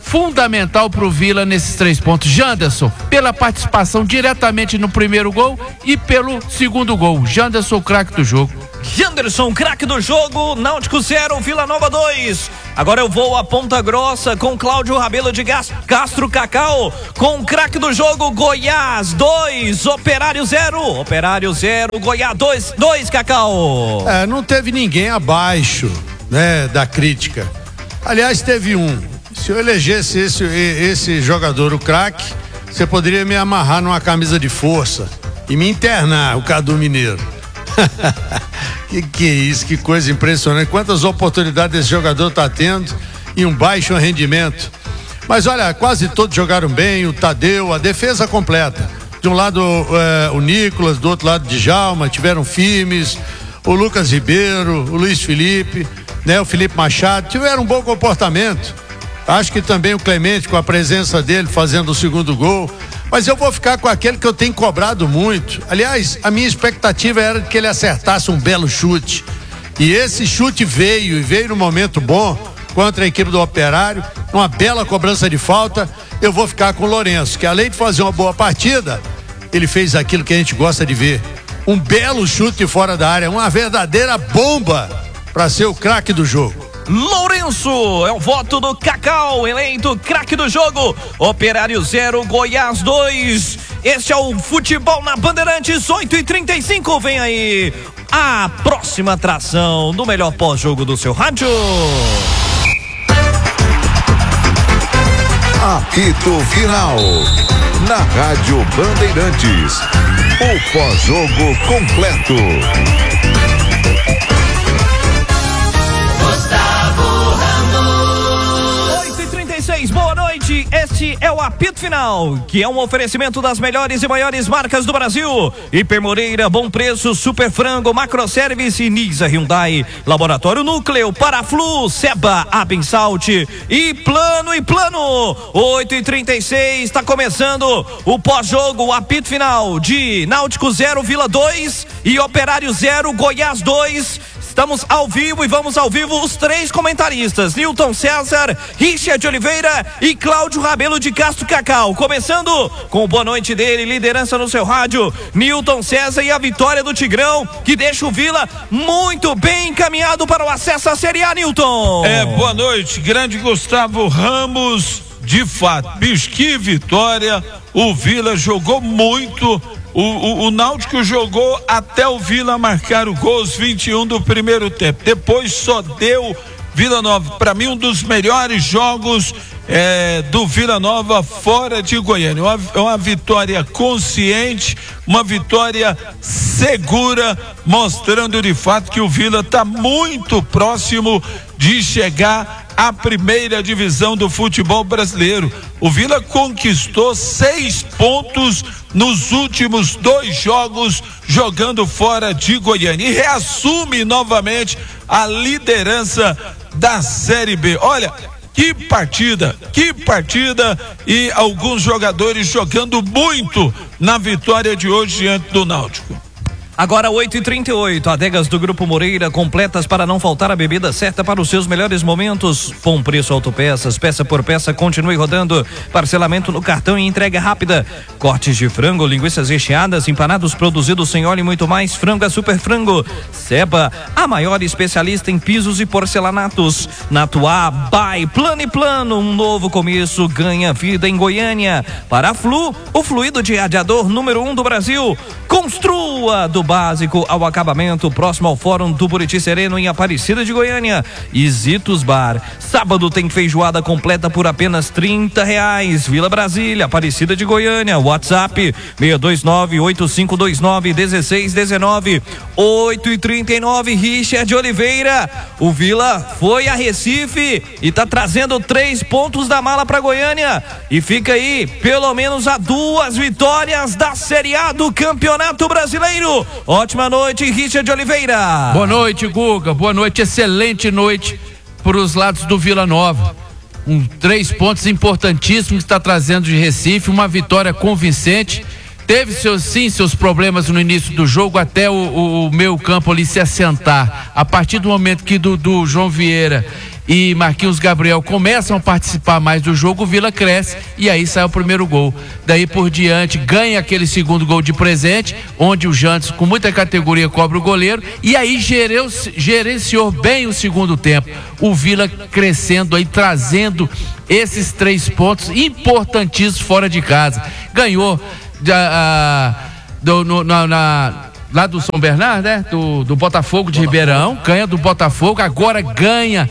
fundamental pro Vila nesses 3 pontos. Janderson, pela participação diretamente no primeiro gol e pelo segundo gol. Janderson, o craque do jogo. Janderson, craque do jogo. Náutico 0, Vila Nova 2. Agora eu vou a Ponta Grossa com Cláudio Rabelo de Castro Cacau. Com o craque do jogo, Goiás 2, Operário 0. Operário 0, Goiás 2, Cacau. Não teve ninguém abaixo, né, da crítica. Aliás, teve um. Se eu elegesse esse jogador, o craque, você poderia me amarrar numa camisa de força e me internar, o Cadu Mineiro. que é isso, que coisa impressionante. Quantas oportunidades esse jogador está tendo e um baixo rendimento. Mas olha, quase todos jogaram bem, o Tadeu, a defesa completa. De um lado o Nicolas, do outro lado Djalma, tiveram firmes, o Lucas Ribeiro, o Luiz Felipe, né, o Felipe Machado, tiveram um bom comportamento. Acho que também o Clemente, com a presença dele, fazendo o segundo gol. Mas eu vou ficar com aquele que eu tenho cobrado muito. Aliás, a minha expectativa era que ele acertasse um belo chute. E esse chute veio no momento bom contra a equipe do Operário, uma bela cobrança de falta. Eu vou ficar com o Lourenço, que além de fazer uma boa partida, ele fez aquilo que a gente gosta de ver. Um belo chute fora da área, uma verdadeira bomba para ser o craque do jogo. Lourenço é o voto do Cacau, eleito craque do jogo. Operário 0, Goiás 2. Este é o Futebol na Bandeirantes, 8h35. Vem aí a próxima atração do melhor pós-jogo do seu rádio. Apito final. Na Rádio Bandeirantes. O pós-jogo completo. Boa noite, este é o Apito Final, que é um oferecimento das melhores e maiores marcas do Brasil. Hiper Moreira, Bom Preço, Super Frango, Macroservice, Nisa Hyundai, Laboratório Núcleo, Paraflu, Seba, Abensalt e Plano. 8h36, está começando o pós-jogo, o Apito Final de Náutico 0, Vila 2 e Operário 0, Goiás 2. Estamos ao vivo e vamos ao vivo os 3 comentaristas, Nilton César, Richard Oliveira e Cláudio Rabelo de Castro Cacau. Começando com boa noite dele, liderança no seu rádio, Nilton César, e a vitória do Tigrão, que deixa o Vila muito bem encaminhado para o acesso à Série A, Nilton. Boa noite, grande Gustavo Ramos. De fato, bicho, que vitória. O Vila jogou muito. O Náutico jogou até o Vila marcar o gol aos 21 do primeiro tempo. Depois só deu Vila Nova. Para mim, um dos melhores jogos do Vila Nova fora de Goiânia. Uma vitória consciente, uma vitória segura, mostrando de fato que o Vila está muito próximo de chegar à primeira divisão do futebol brasileiro. O Vila conquistou 6 pontos nos últimos 2 jogos jogando fora de Goiânia e reassume novamente a liderança da Série B. Olha, que partida e alguns jogadores jogando muito na vitória de hoje diante do Náutico. Agora 8h38, adegas do Grupo Moreira, completas para não faltar a bebida certa para os seus melhores momentos. Bom Preço Autopeças, peça por peça, continue rodando. Parcelamento no cartão e entrega rápida. Cortes de frango, linguiças recheadas, empanados produzidos sem óleo e muito mais. Frango é Super Frango. Seba, a maior especialista em pisos e porcelanatos. Natuá, Bay, Plano e Plano, um novo começo ganha vida em Goiânia. Paraflu, o fluido de radiador número 1 do Brasil. Construa, do básico ao acabamento, próximo ao Fórum do Buriti Sereno, em Aparecida de Goiânia. Isitos Bar, sábado tem feijoada completa por apenas R$30. Vila Brasília, Aparecida de Goiânia. WhatsApp 629-8529-1619. 8h39, Richard Oliveira. O Vila foi a Recife e tá trazendo 3 pontos da mala para Goiânia e fica aí pelo menos a 2 vitórias da Série A do Campeonato Brasileiro. Ótima noite, Richard Oliveira. Boa noite, Guga. Boa noite, excelente noite para os lados do Vila Nova. 3 pontos importantíssimos que está trazendo de Recife, uma vitória convincente. Teve seus problemas no início do jogo, até o meio campo ali se assentar. A partir do momento que do João Vieira e Marquinhos Gabriel começam a participar mais do jogo, o Vila cresce e aí sai o primeiro gol. Daí por diante ganha aquele segundo gol de presente, onde o Jantes com muita categoria cobra o goleiro e aí gerenciou bem o segundo tempo. O Vila crescendo aí, trazendo esses 3 pontos importantíssimos fora de casa. Ganhou lá do São Bernardo, né? Do Botafogo de Ribeirão, ganha do Botafogo, agora ganha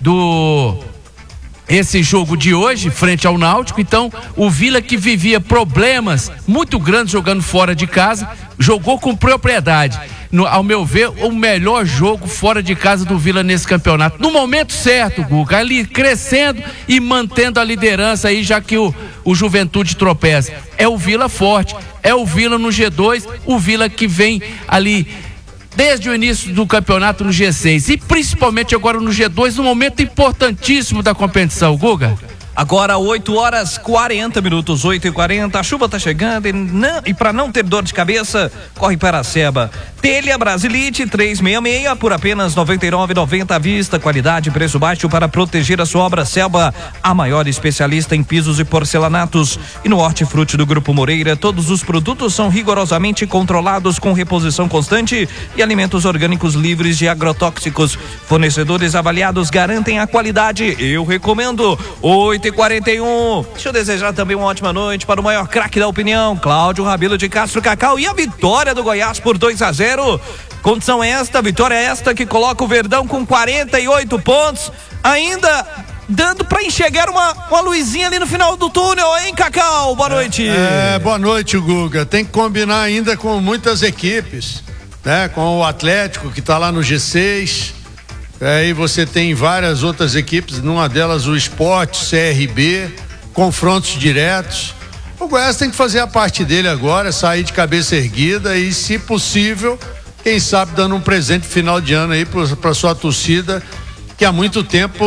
esse jogo de hoje frente ao Náutico. Então o Vila, que vivia problemas muito grandes jogando fora de casa, jogou com propriedade. Ao meu ver, o melhor jogo fora de casa do Vila nesse campeonato, no momento certo, Guga, ali crescendo e mantendo a liderança aí, já que o Juventude tropeça. É o Vila forte, é o Vila no G2, o Vila que vem ali desde o início do campeonato no G6 e principalmente agora no G2, um momento importantíssimo da competição, Guga. Agora 8h40, 8h40, a chuva tá chegando e para não ter dor de cabeça, corre para a Seba. Telha Brasilite 366 por apenas R$ 99,90 à vista, qualidade e preço baixo para proteger a sua obra. Seba, a maior especialista em pisos e porcelanatos. E no Hortifruti do Grupo Moreira, todos os produtos são rigorosamente controlados com reposição constante e alimentos orgânicos livres de agrotóxicos. Fornecedores avaliados garantem a qualidade. Eu recomendo. 8h41. Deixa eu desejar também uma ótima noite para o maior craque da opinião, Cláudio Rabelo de Castro Cacau, e a vitória do Goiás por 2-0. Condição esta, vitória esta que coloca o Verdão com 48 pontos, ainda dando para enxergar uma luzinha ali no final do túnel, hein, Cacau? Boa noite. Boa noite, Guga. Tem que combinar ainda com muitas equipes, né? Com o Atlético, que está lá no G6. Aí você tem várias outras equipes, numa delas o Sport, CRB, confrontos diretos. O Goiás tem que fazer a parte dele agora, sair de cabeça erguida e, se possível, quem sabe dando um presente final de ano aí para sua torcida, que há muito tempo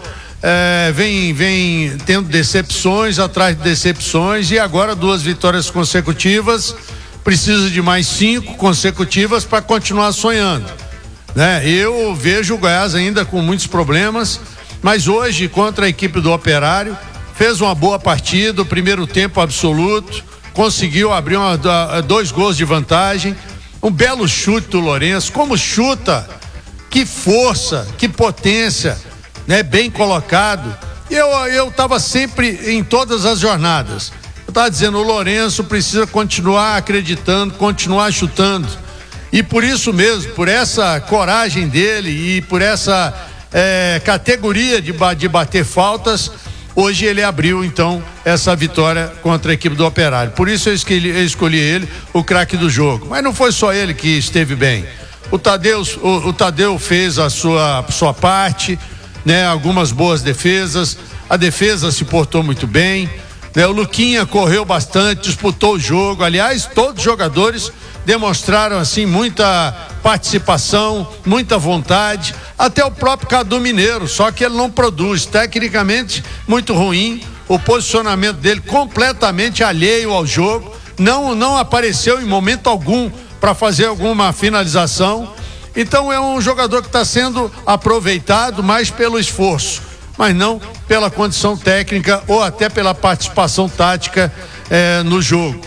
vem tendo decepções atrás de decepções, e agora 2 vitórias consecutivas, precisa de mais 5 consecutivas para continuar sonhando, né? Eu vejo o Goiás ainda com muitos problemas, mas hoje contra a equipe do Operário fez uma boa partida, o primeiro tempo absoluto, conseguiu abrir 2 gols de vantagem, um belo chute do Lourenço, como chuta, que força, que potência, né? Bem colocado. Eu estava sempre em todas as jornadas, eu estava dizendo, o Lourenço precisa continuar acreditando, continuar chutando, e por isso mesmo, por essa coragem dele e por essa categoria de bater faltas, hoje ele abriu então essa vitória contra a equipe do Operário. Por isso eu escolhi ele, o craque do jogo. Mas não foi só ele que esteve bem. O Tadeu fez a sua parte, né? Algumas boas defesas. A defesa se portou muito bem, né? O Luquinha correu bastante, disputou o jogo. Aliás, todos os jogadores demonstraram assim muita participação, muita vontade, até o próprio Cadu Mineiro, só que ele não produz, tecnicamente muito ruim, o posicionamento dele completamente alheio ao jogo, não apareceu em momento algum para fazer alguma finalização. Então é um jogador que está sendo aproveitado mais pelo esforço, mas não pela condição técnica ou até pela participação tática no jogo.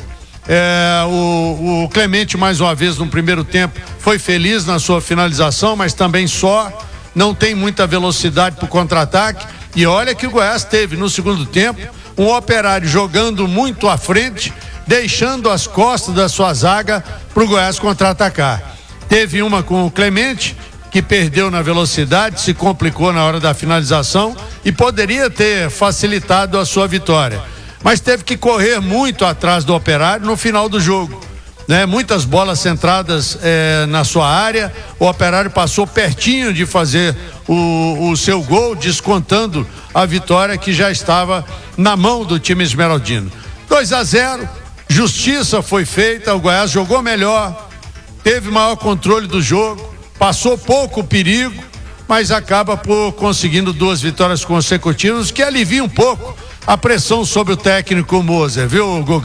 O Clemente, mais uma vez no primeiro tempo, foi feliz na sua finalização, mas também não tem muita velocidade para o contra-ataque. E olha que o Goiás teve no segundo tempo um Operário jogando muito à frente, deixando as costas da sua zaga para o Goiás contra-atacar. Teve uma com o Clemente, que perdeu na velocidade, se complicou na hora da finalização e poderia ter facilitado a sua vitória, mas teve que correr muito atrás do Operário no final do jogo, né? Muitas bolas centradas na sua área, o Operário passou pertinho de fazer o seu gol, descontando a vitória que já estava na mão do time esmeraldino. 2-0, justiça foi feita, o Goiás jogou melhor, teve maior controle do jogo, passou pouco perigo, mas acaba por conseguindo 2 vitórias consecutivas, que alivia um pouco a pressão sobre o técnico Moser, viu, Guga?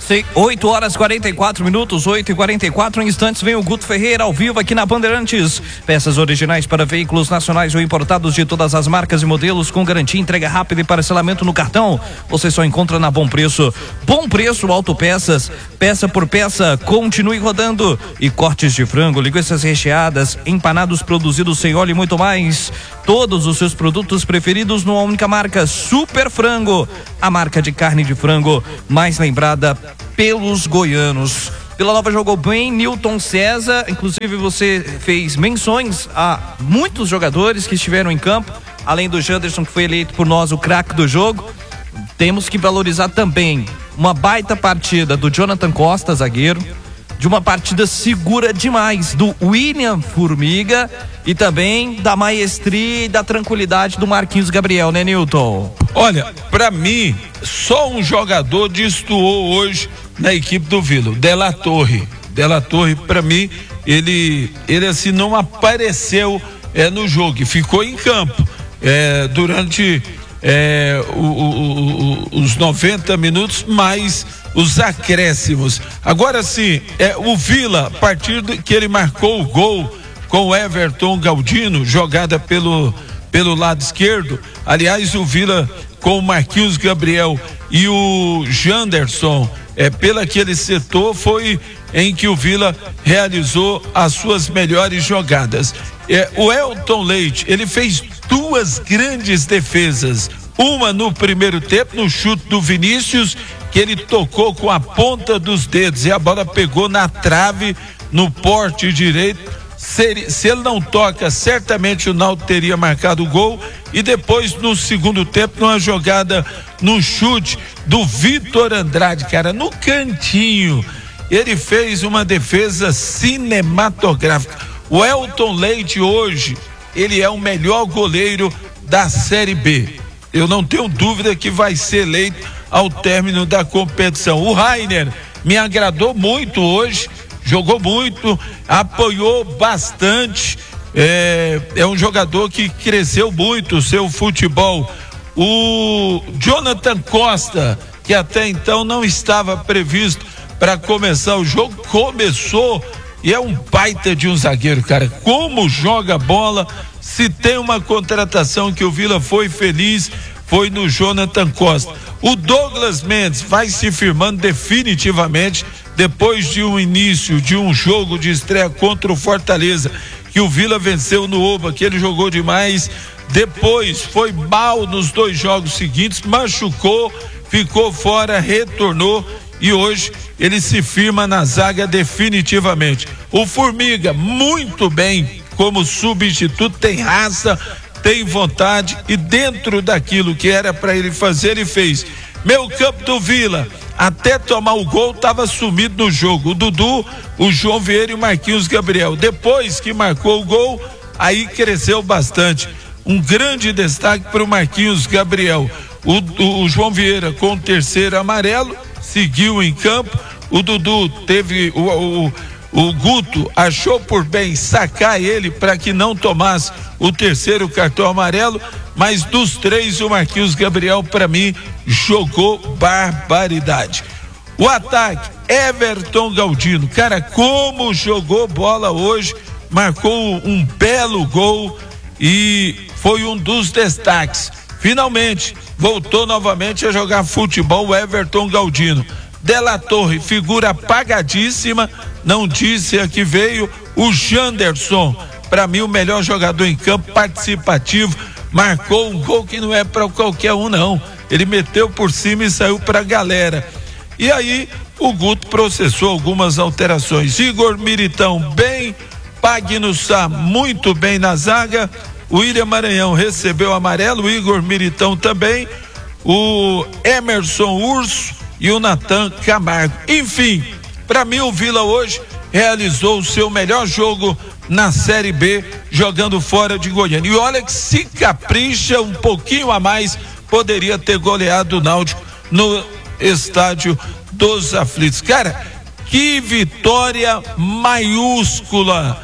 8 horas 44 minutos, 8h44 instantes, vem o Guto Ferreira ao vivo aqui na Bandeirantes. Peças originais para veículos nacionais ou importados de todas as marcas e modelos, com garantia, entrega rápida e parcelamento no cartão. Você só encontra na Bom Preço. Bom Preço Autopeças, peça por peça, continue rodando. E cortes de frango, linguiças recheadas, empanados produzidos sem óleo e muito mais. Todos os seus produtos preferidos numa única marca, Super Frango, a marca de carne de frango mais lembrada pelos goianos. Vila Nova jogou bem, Newton César, inclusive você fez menções a muitos jogadores que estiveram em campo, além do Janderson, que foi eleito por nós o craque do jogo. Temos que valorizar também uma baita partida do Jonathan Costa, zagueiro, de uma partida segura demais do William Formiga e também da maestria e da tranquilidade do Marquinhos Gabriel, né, Newton? Olha, pra mim, só um jogador destoou hoje na equipe do Vila, De La Torre. De La Torre, pra mim, ele assim não apareceu no jogo, ficou em campo durante os 90 minutos, mais os acréscimos. Agora sim, o Vila, a partir que ele marcou o gol com o Everton Galdino, jogada pelo lado esquerdo, aliás, o Vila com o Marquinhos Gabriel e o Janderson, pelo aquele setor, foi em que o Vila realizou as suas melhores jogadas. O Elton Leite, ele fez duas grandes defesas, uma no primeiro tempo, no chute do Vinícius, que ele tocou com a ponta dos dedos e a bola pegou na trave, no porte direito. Se ele não toca, certamente o Náutico teria marcado o gol. E depois, no segundo tempo, numa jogada no chute do Vitor Andrade, cara, no cantinho, ele fez uma defesa cinematográfica. O Elton Leite hoje, ele é o melhor goleiro da Série B. Eu não tenho dúvida que vai ser eleito ao término da competição. O Rainer me agradou muito hoje, jogou muito, apoiou bastante, é um jogador que cresceu muito o seu futebol. O Jonathan Costa, que até então não estava previsto para começar o jogo, começou e é um baita de um zagueiro, cara. Como joga bola. Se tem uma contratação que o Vila foi feliz, foi no Jonathan Costa. O Douglas Mendes vai se firmando definitivamente depois de um início de um jogo de estreia contra o Fortaleza, que o Vila venceu no Oba, que ele jogou demais. Depois foi mal nos 2 jogos seguintes, machucou, ficou fora, retornou e hoje ele se firma na zaga definitivamente. O Formiga, muito bem como substituto, tem raça, tem vontade e dentro daquilo que era para ele fazer, ele fez. Meu campo do Vila, até tomar o gol, estava sumido no jogo. O Dudu, o João Vieira e o Marquinhos Gabriel. Depois que marcou o gol, aí cresceu bastante. Um grande destaque para o Marquinhos Gabriel. O João Vieira com o terceiro amarelo, seguiu em campo. O Dudu teve o Guto achou por bem sacar ele para que não tomasse o terceiro cartão amarelo, mas dos 3 o Marquinhos Gabriel para mim jogou barbaridade. O ataque, Everton Galdino, cara, como jogou bola hoje, marcou um belo gol e foi um dos destaques. Finalmente voltou novamente a jogar futebol o Everton Galdino. De La Torre, figura apagadíssima, não disse a que veio. O Janderson, para mim o melhor jogador em campo, participativo, marcou um gol que não é para qualquer um não, ele meteu por cima e saiu pra galera. E aí o Guto processou algumas alterações. Igor Militão bem, Pagno Sá muito bem na zaga, o William Maranhão recebeu amarelo, o Igor Militão também, o Emerson Urso e o Natan Camargo. Enfim, para mim o Vila hoje realizou o seu melhor jogo na Série B, jogando fora de Goiânia. E olha que se capricha um pouquinho a mais, poderia ter goleado o Náutico no Estádio dos Aflitos. Cara, que vitória maiúscula,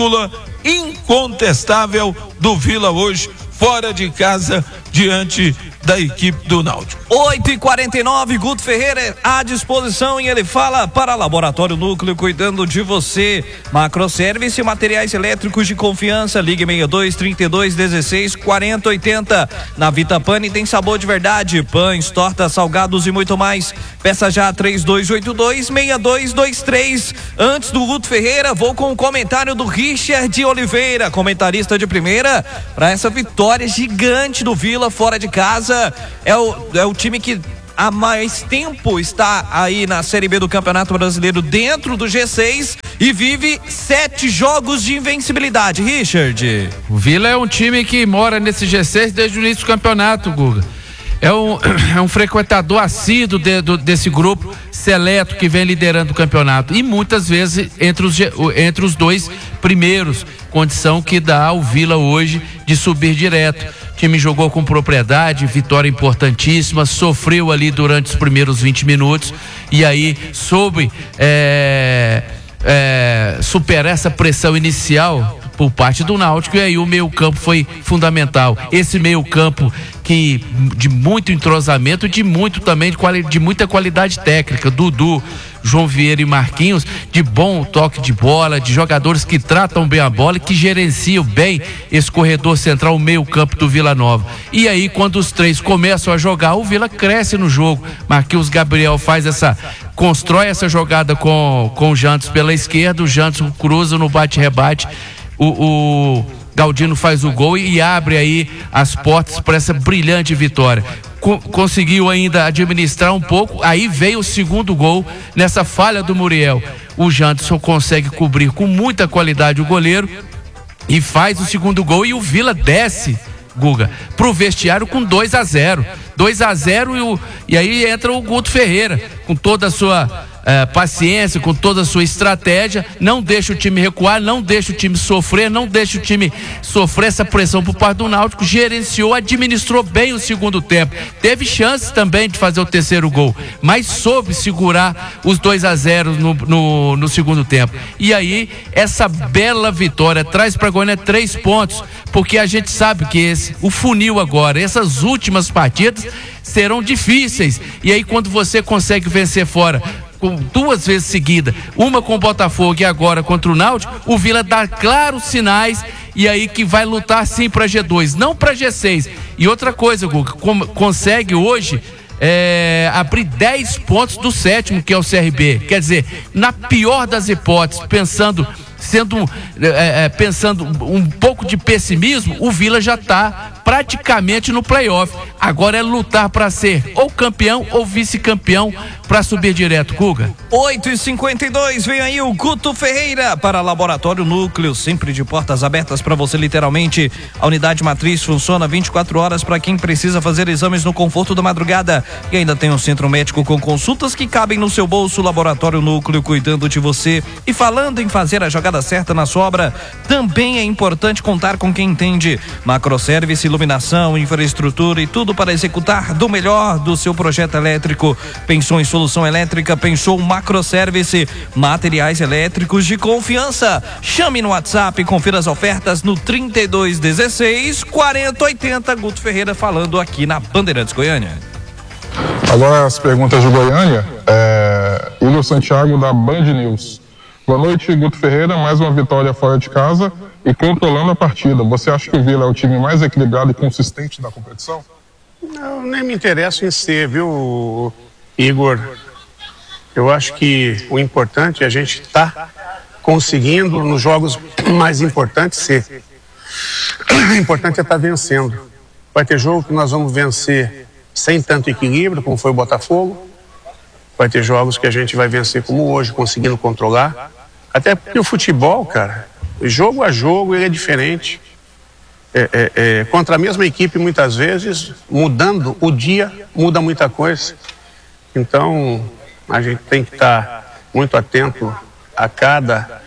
incontestável do Vila hoje, fora de casa, diante da equipe do Náutico. 8h49, Guto Ferreira à disposição e ele fala para Laboratório Núcleo, cuidando de você. Macroservice, materiais elétricos de confiança. Ligue 62 32 16 40 80. Na Vita Pane tem sabor de verdade, pães, tortas, salgados e muito mais. Peça já 3282 6223. Antes do Guto Ferreira, vou com o comentário do Richard Oliveira, comentarista de primeira, para essa vitória gigante do Vila fora de casa. É o time que há mais tempo está aí na Série B do Campeonato Brasileiro, dentro do G6, e vive 7 jogos de invencibilidade. Richard. O Vila é um time que mora nesse G6 desde o início do campeonato, Guga. É um frequentador assíduo desse grupo seleto que vem liderando o campeonato, e muitas vezes entre os dois primeiros, condição que dá ao Vila hoje de subir direto. O time jogou com propriedade, vitória importantíssima, sofreu ali durante os primeiros 20 minutos e aí soube superar essa pressão inicial por parte do Náutico, e aí o meio-campo foi fundamental. Esse meio-campo que de muito entrosamento, de muita qualidade técnica, Dudu, João Vieira e Marquinhos, de bom toque de bola, de jogadores que tratam bem a bola e que gerenciam bem esse corredor central, o meio-campo do Vila Nova. E aí, quando os três começam a jogar, o Vila cresce no jogo. Marquinhos Gabriel constrói essa jogada com o Jantos pela esquerda, o Jantos cruza no bate-rebate, o Galdino faz o gol e abre aí as portas para essa brilhante vitória. Conseguiu ainda administrar um pouco, aí veio o segundo gol nessa falha do Muriel. O Janderson consegue cobrir com muita qualidade o goleiro e faz o segundo gol, e o Vila desce, Guga, pro vestiário com 2-0. 2-0 e aí entra o Guto Ferreira com toda a sua paciência, com toda a sua estratégia, não deixa o time recuar, não deixa o time sofrer, não deixa o time sofrer essa pressão por parte do Náutico, gerenciou, administrou bem o segundo tempo, teve chances também de fazer o terceiro gol, mas soube segurar os 2-0 no segundo tempo. E aí essa bela vitória traz para Goiânia 3 pontos, porque a gente sabe que o funil agora, essas últimas partidas serão difíceis, e aí quando você consegue vencer fora com 2 vezes seguidas, uma com o Botafogo e agora contra o Náutico, o Vila dá claros sinais, e aí que vai lutar sim para G2, não para G6. E outra coisa, Guga, consegue hoje abrir 10 pontos do 7º, que é o CRB. Quer dizer, na pior das hipóteses, pensando um pouco de pessimismo, o Vila já está praticamente no playoff. Agora é lutar para ser ou campeão ou vice-campeão para subir direto, Guga. 8h52, vem aí o Guto Ferreira para Laboratório Núcleo, sempre de portas abertas para você, literalmente. A unidade matriz funciona 24 horas para quem precisa fazer exames no conforto da madrugada, e ainda tem um centro médico com consultas que cabem no seu bolso. Laboratório Núcleo, cuidando de você. E falando em fazer a jogada certa na sua obra, também é importante contar com quem entende. Macroservice, iluminação, infraestrutura e tudo para executar do melhor do seu projeto elétrico. Pensou em solução elétrica? Pensou Macroservice, materiais elétricos de confiança. Chame no WhatsApp e confira as ofertas no 3216 4080. Guto Ferreira falando aqui na Bandeirantes Goiânia. Agora as perguntas de Goiânia. William Santiago da Band News. Boa noite, Guto Ferreira. Mais uma vitória fora de casa e controlando a partida. Você acha que o Vila é o time mais equilibrado e consistente da competição? Não, nem me interessa em ser, viu, Igor? Eu acho que o importante é a gente estar conseguindo nos jogos mais importantes ser. O importante é estar vencendo. Vai ter jogo que nós vamos vencer sem tanto equilíbrio, como foi o Botafogo. Vai ter jogos que a gente vai vencer como hoje, conseguindo controlar. Até porque o futebol, cara, jogo a jogo, ele é diferente. Contra a mesma equipe, muitas vezes, mudando o dia, muda muita coisa. Então, a gente tem que estar muito atento a cada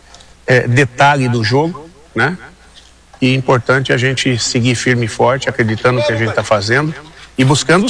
detalhe do jogo, né? E é importante a gente seguir firme e forte, acreditando no que a gente está fazendo e buscando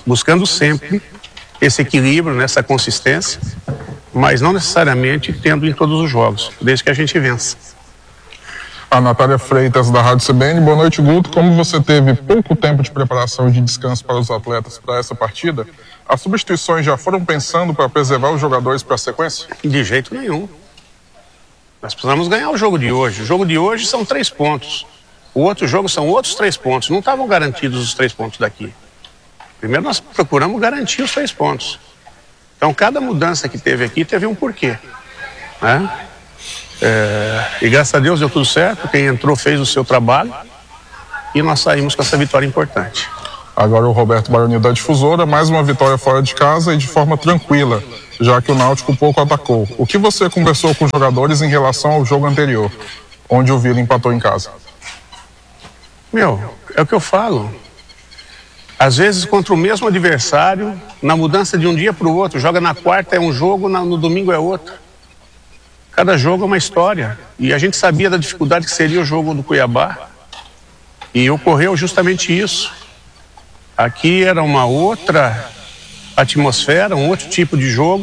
sempre esse equilíbrio, nessa consistência, mas não necessariamente tendo em todos os jogos, desde que a gente vença. A Natália Freitas, da Rádio CBN. Boa noite, Guto. Como você teve pouco tempo de preparação e de descanso para os atletas para essa partida, as substituições já foram pensando para preservar os jogadores para a sequência? De jeito nenhum. Nós precisamos ganhar o jogo de hoje. O jogo de hoje são 3 pontos. O outro jogo são outros 3 pontos. Não estavam garantidos os 3 pontos daqui. Primeiro nós procuramos garantir os 3 pontos. Então cada mudança que teve aqui teve um porquê, né? E graças a Deus deu tudo certo. Quem entrou fez o seu trabalho e nós saímos com essa vitória importante. Agora o Roberto Baroni da Difusora, mais uma vitória fora de casa e de forma tranquila, já que o Náutico pouco atacou. O que você conversou com os jogadores em relação ao jogo anterior, onde o Vila empatou em casa? É o que eu falo. Às vezes contra o mesmo adversário, na mudança de um dia para o outro, joga na quarta é um jogo, no domingo é outro. Cada jogo é uma história. E a gente sabia da dificuldade que seria o jogo do Cuiabá. E ocorreu justamente isso. Aqui era uma outra atmosfera, um outro tipo de jogo.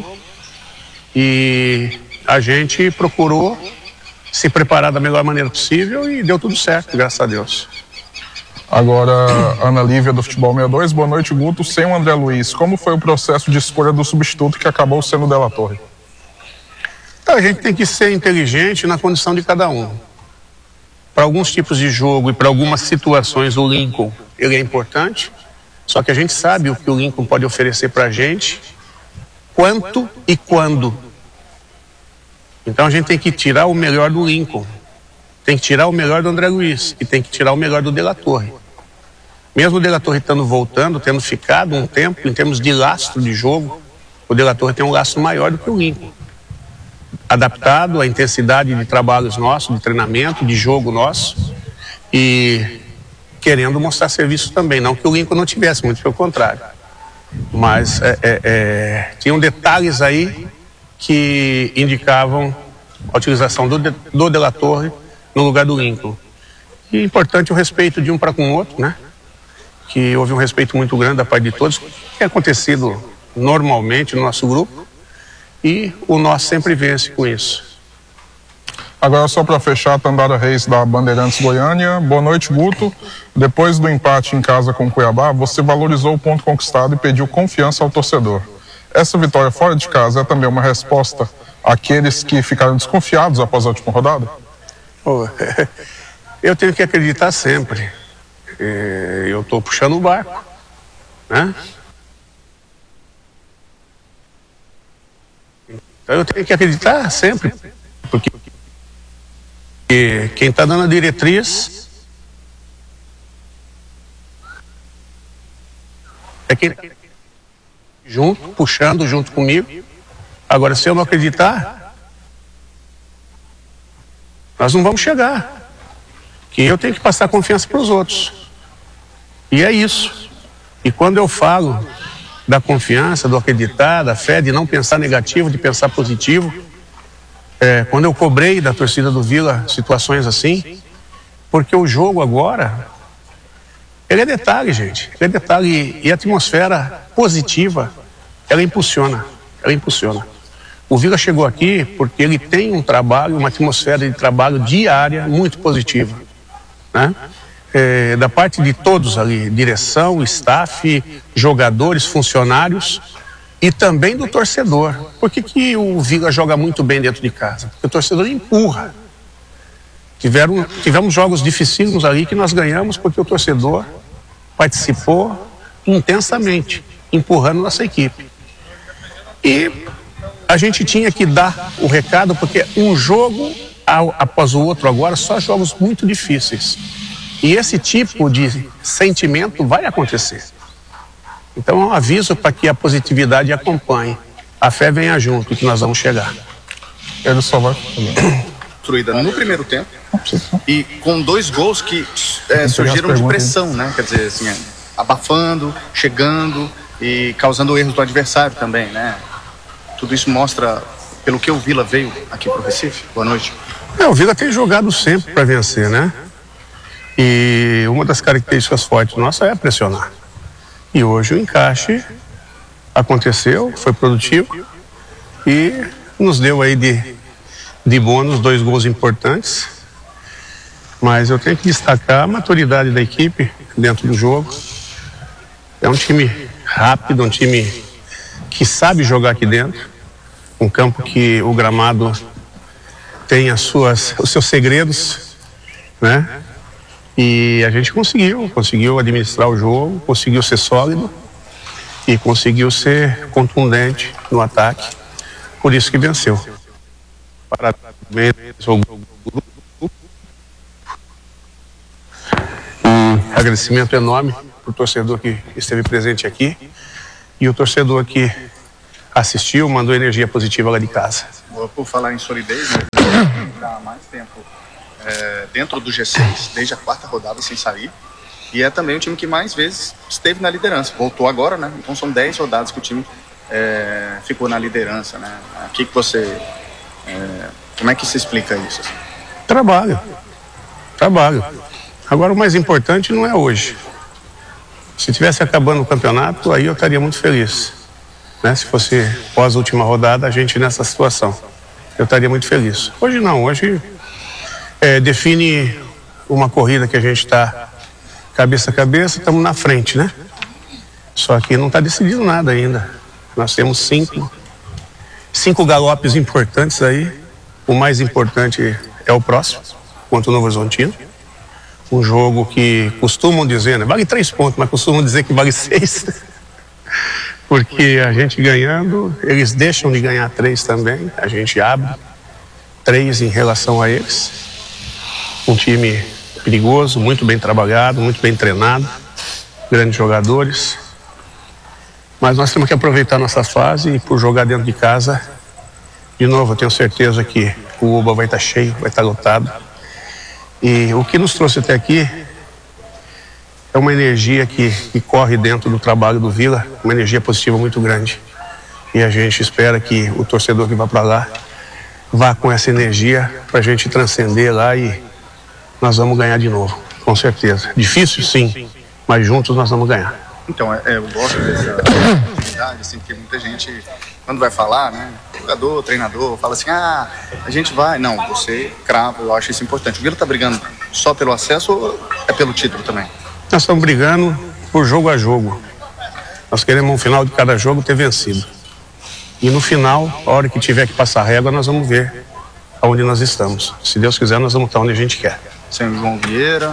E a gente procurou se preparar da melhor maneira possível e deu tudo certo, graças a Deus. Agora, Ana Lívia do Futebol 62, boa noite, Guto. Sem o André Luiz, como foi o processo de escolha do substituto que acabou sendo o Della Torre? Então, a gente tem que ser inteligente na condição de cada um. Para alguns tipos de jogo e para algumas situações, o Lincoln, ele é importante, só que a gente sabe o que o Lincoln pode oferecer para a gente, quanto e quando. Então a gente tem que tirar o melhor do Lincoln, tem que tirar o melhor do André Luiz e tem que tirar o melhor do Della Torre. Mesmo o Della Torre estando voltando, tendo ficado um tempo, em termos de lastro de jogo, o Della Torre tem um lastro maior do que o Lincoln. Adaptado à intensidade de trabalhos nossos, de treinamento, de jogo nosso e querendo mostrar serviço também, não que o Lincoln não tivesse, muito pelo contrário. Mas tinham detalhes aí que indicavam a utilização do Della Torre no lugar do Lincoln. E é importante o respeito de um para com o outro, né? Que houve um respeito muito grande da parte de todos, que é acontecido normalmente no nosso grupo, e o nosso sempre vence com isso. Agora, só para fechar, Tandara Reis da Bandeirantes Goiânia. Boa noite, Guto. Depois do empate em casa com o Cuiabá, você valorizou o ponto conquistado e pediu confiança ao torcedor. Essa vitória fora de casa é também uma resposta àqueles que ficaram desconfiados após a última rodada? Eu tenho que acreditar sempre. Eu estou puxando o barco, né? Então eu tenho que acreditar sempre, porque quem está dando a diretriz é quem está puxando junto comigo. Agora, se eu não acreditar, nós não vamos chegar. Que eu tenho que passar confiança para os outros. E é isso. E quando eu falo da confiança, do acreditar, da fé, de não pensar negativo, de pensar positivo, quando eu cobrei da torcida do Vila situações assim, porque o jogo agora, ele é detalhe, gente. Ele é detalhe e a atmosfera positiva, ela impulsiona. O Vila chegou aqui porque ele tem um trabalho, uma atmosfera de trabalho diária muito positiva, né? Da parte de todos ali, direção, staff, jogadores, funcionários e também do torcedor. Por que o Vila joga muito bem dentro de casa? Porque o torcedor empurra. Tivemos jogos dificílimos ali que nós ganhamos porque o torcedor participou intensamente, empurrando nossa equipe. E a gente tinha que dar o recado, porque um jogo após o outro agora, só jogos muito difíceis. E esse tipo de sentimento vai acontecer. Então é um aviso para que a positividade acompanhe. A fé venha junto, que nós vamos chegar. Ele só vai... Construída no primeiro tempo e com 2 gols que surgiram de pressão, né? Quer dizer, assim, abafando, chegando e causando erros do adversário também, né? Tudo isso mostra pelo que o Vila veio aqui para o Recife. Boa noite. O Vila tem jogado sempre para vencer, né? E uma das características fortes nossa é pressionar. E hoje o encaixe aconteceu, foi produtivo e nos deu aí de bônus 2 gols importantes. Mas eu tenho que destacar a maturidade da equipe dentro do jogo. É um time rápido, um time que sabe jogar aqui dentro. Um campo que o gramado tem os seus segredos, né? E a gente conseguiu administrar o jogo, conseguiu ser sólido e conseguiu ser contundente no ataque. Por isso que venceu. Parabéns ao grupo. Agradecimento enorme para o torcedor que esteve presente aqui e o torcedor que assistiu, mandou energia positiva lá de casa. Por falar em solidez, né, há mais tempo dentro do G6, desde a 4ª rodada sem sair, e é também o time que mais vezes esteve na liderança. Voltou agora, né? Então são 10 rodadas que o time ficou na liderança, né? Que você, como é que se explica isso? Assim? Trabalho. Agora o mais importante não é hoje. Se tivesse acabando o campeonato, aí eu estaria muito feliz, né? Se fosse pós a última rodada, a gente nessa situação, eu estaria muito feliz. Hoje não, hoje define uma corrida que a gente está cabeça a cabeça, estamos na frente, né? Só que não está decidido nada ainda. Nós temos cinco galopes importantes aí. O mais importante é o próximo, contra o Novo Horizontino. Um jogo que costumam dizer, né? Vale 3 pontos, mas costumam dizer que vale 6. Porque a gente ganhando, eles deixam de ganhar 3 também. A gente abre 3 em relação a eles. Um time perigoso, muito bem trabalhado, muito bem treinado. Grandes jogadores. Mas nós temos que aproveitar nossa fase e por jogar dentro de casa. De novo, eu tenho certeza que o Oba vai estar cheio, vai estar lotado. E o que nos trouxe até aqui é uma energia que corre dentro do trabalho do Vila, uma energia positiva muito grande. E a gente espera que o torcedor que vai para lá vá com essa energia para a gente transcender lá e nós vamos ganhar de novo, com certeza. Difícil, sim, mas juntos nós vamos ganhar. Então, eu gosto dessa oportunidade, assim, porque muita gente, quando vai falar, né, jogador, treinador, fala assim, a gente vai. Não, você crava, eu acho isso importante. O Vila tá brigando só pelo acesso ou é pelo título também? Nós estamos brigando por jogo a jogo. Nós queremos, no final de cada jogo, ter vencido. E no final, a hora que tiver que passar a régua, nós vamos ver aonde nós estamos. Se Deus quiser, nós vamos estar onde a gente quer. Sem o João Vieira.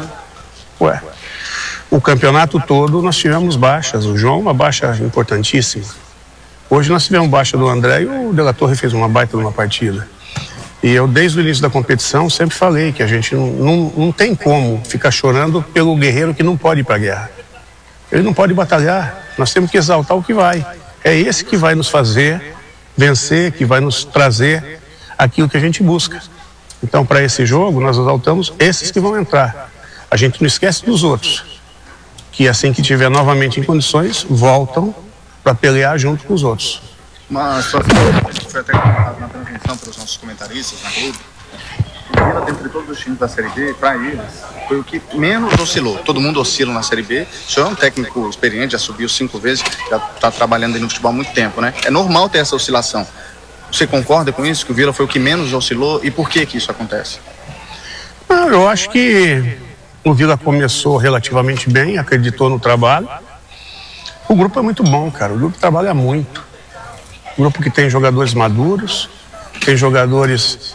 O campeonato todo nós tivemos baixas. O João, uma baixa importantíssima. Hoje nós tivemos baixa do André e o De La Torre fez uma baita numa partida. E eu, desde o início da competição, sempre falei que a gente não tem como ficar chorando pelo guerreiro que não pode ir para a guerra. Ele não pode batalhar. Nós temos que exaltar o que vai. É esse que vai nos fazer vencer, que vai nos trazer aquilo que a gente busca. Então, para esse jogo, nós exaltamos esses que vão entrar. A gente não esquece dos outros, que assim que tiver novamente em condições, voltam para pelear junto com os outros. Uma situação que foi até comentada na transmissão pelos nossos comentaristas na Globo. O Vila, dentre todos os times da Série B, para eles, foi o que menos oscilou. Todo mundo oscila na Série B. O senhor é um técnico experiente, já subiu 5 vezes, já está trabalhando aí no futebol há muito tempo, né? É normal ter essa oscilação. Você concorda com isso, que o Vila foi o que menos oscilou? E por que isso acontece? Não, eu acho que o Vila começou relativamente bem, acreditou no trabalho. O grupo é muito bom, cara. O grupo trabalha muito. Um grupo que tem jogadores maduros, tem jogadores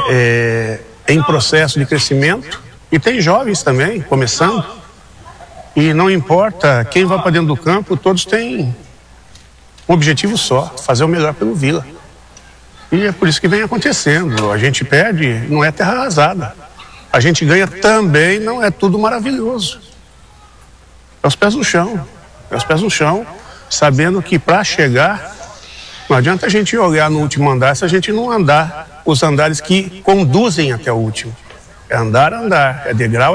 em processo de crescimento e tem jovens também, começando. E não importa quem vai para dentro do campo, todos têm um objetivo só, fazer o melhor pelo Vila. E é por isso que vem acontecendo. A gente perde, não é terra arrasada. A gente ganha também, não é tudo maravilhoso. É os pés no chão. É os pés no chão, sabendo que para chegar, não adianta a gente olhar no último andar se a gente não andar os andares que conduzem até o último. É andar, é degrau,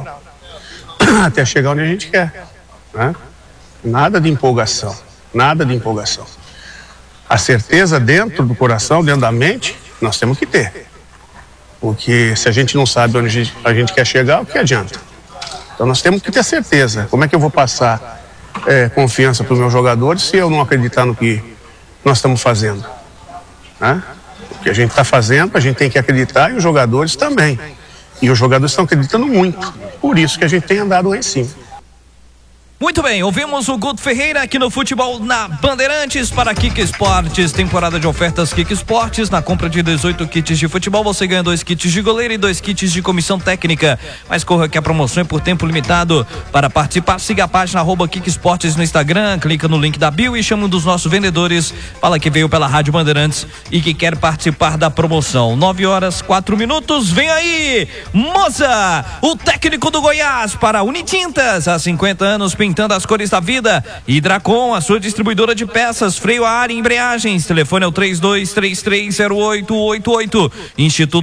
até chegar onde a gente quer, né? Nada de empolgação, nada de empolgação. A certeza dentro do coração, dentro da mente, nós temos que ter. Porque se a gente não sabe onde a gente quer chegar, o que adianta? Então nós temos que ter certeza. Como é que eu vou passar confiança para os meus jogadores se eu não acreditar no que nós estamos fazendo, né? O que a gente está fazendo, a gente tem que acreditar e os jogadores também. E os jogadores estão acreditando muito. Por isso que a gente tem andado lá em cima. Muito bem, ouvimos o Guto Ferreira aqui no Futebol na Bandeirantes para Kik Esportes. Temporada de ofertas Kik Esportes. Na compra de 18 kits de futebol, você ganha 2 kits de goleiro e 2 kits de comissão técnica. Mas corra que a promoção é por tempo limitado. Para participar, siga a página @Kik Esportes no Instagram, clica no link da bio e chama um dos nossos vendedores. Fala que veio pela Rádio Bandeirantes e que quer participar da promoção. 9h04. Vem aí, Moza, o técnico do Goiás para Unitintas. Há 50 anos, pintando as cores da vida. Hidracom, a sua distribuidora de peças, freio a ar e embreagens. Telefone é o 32330888. Instituto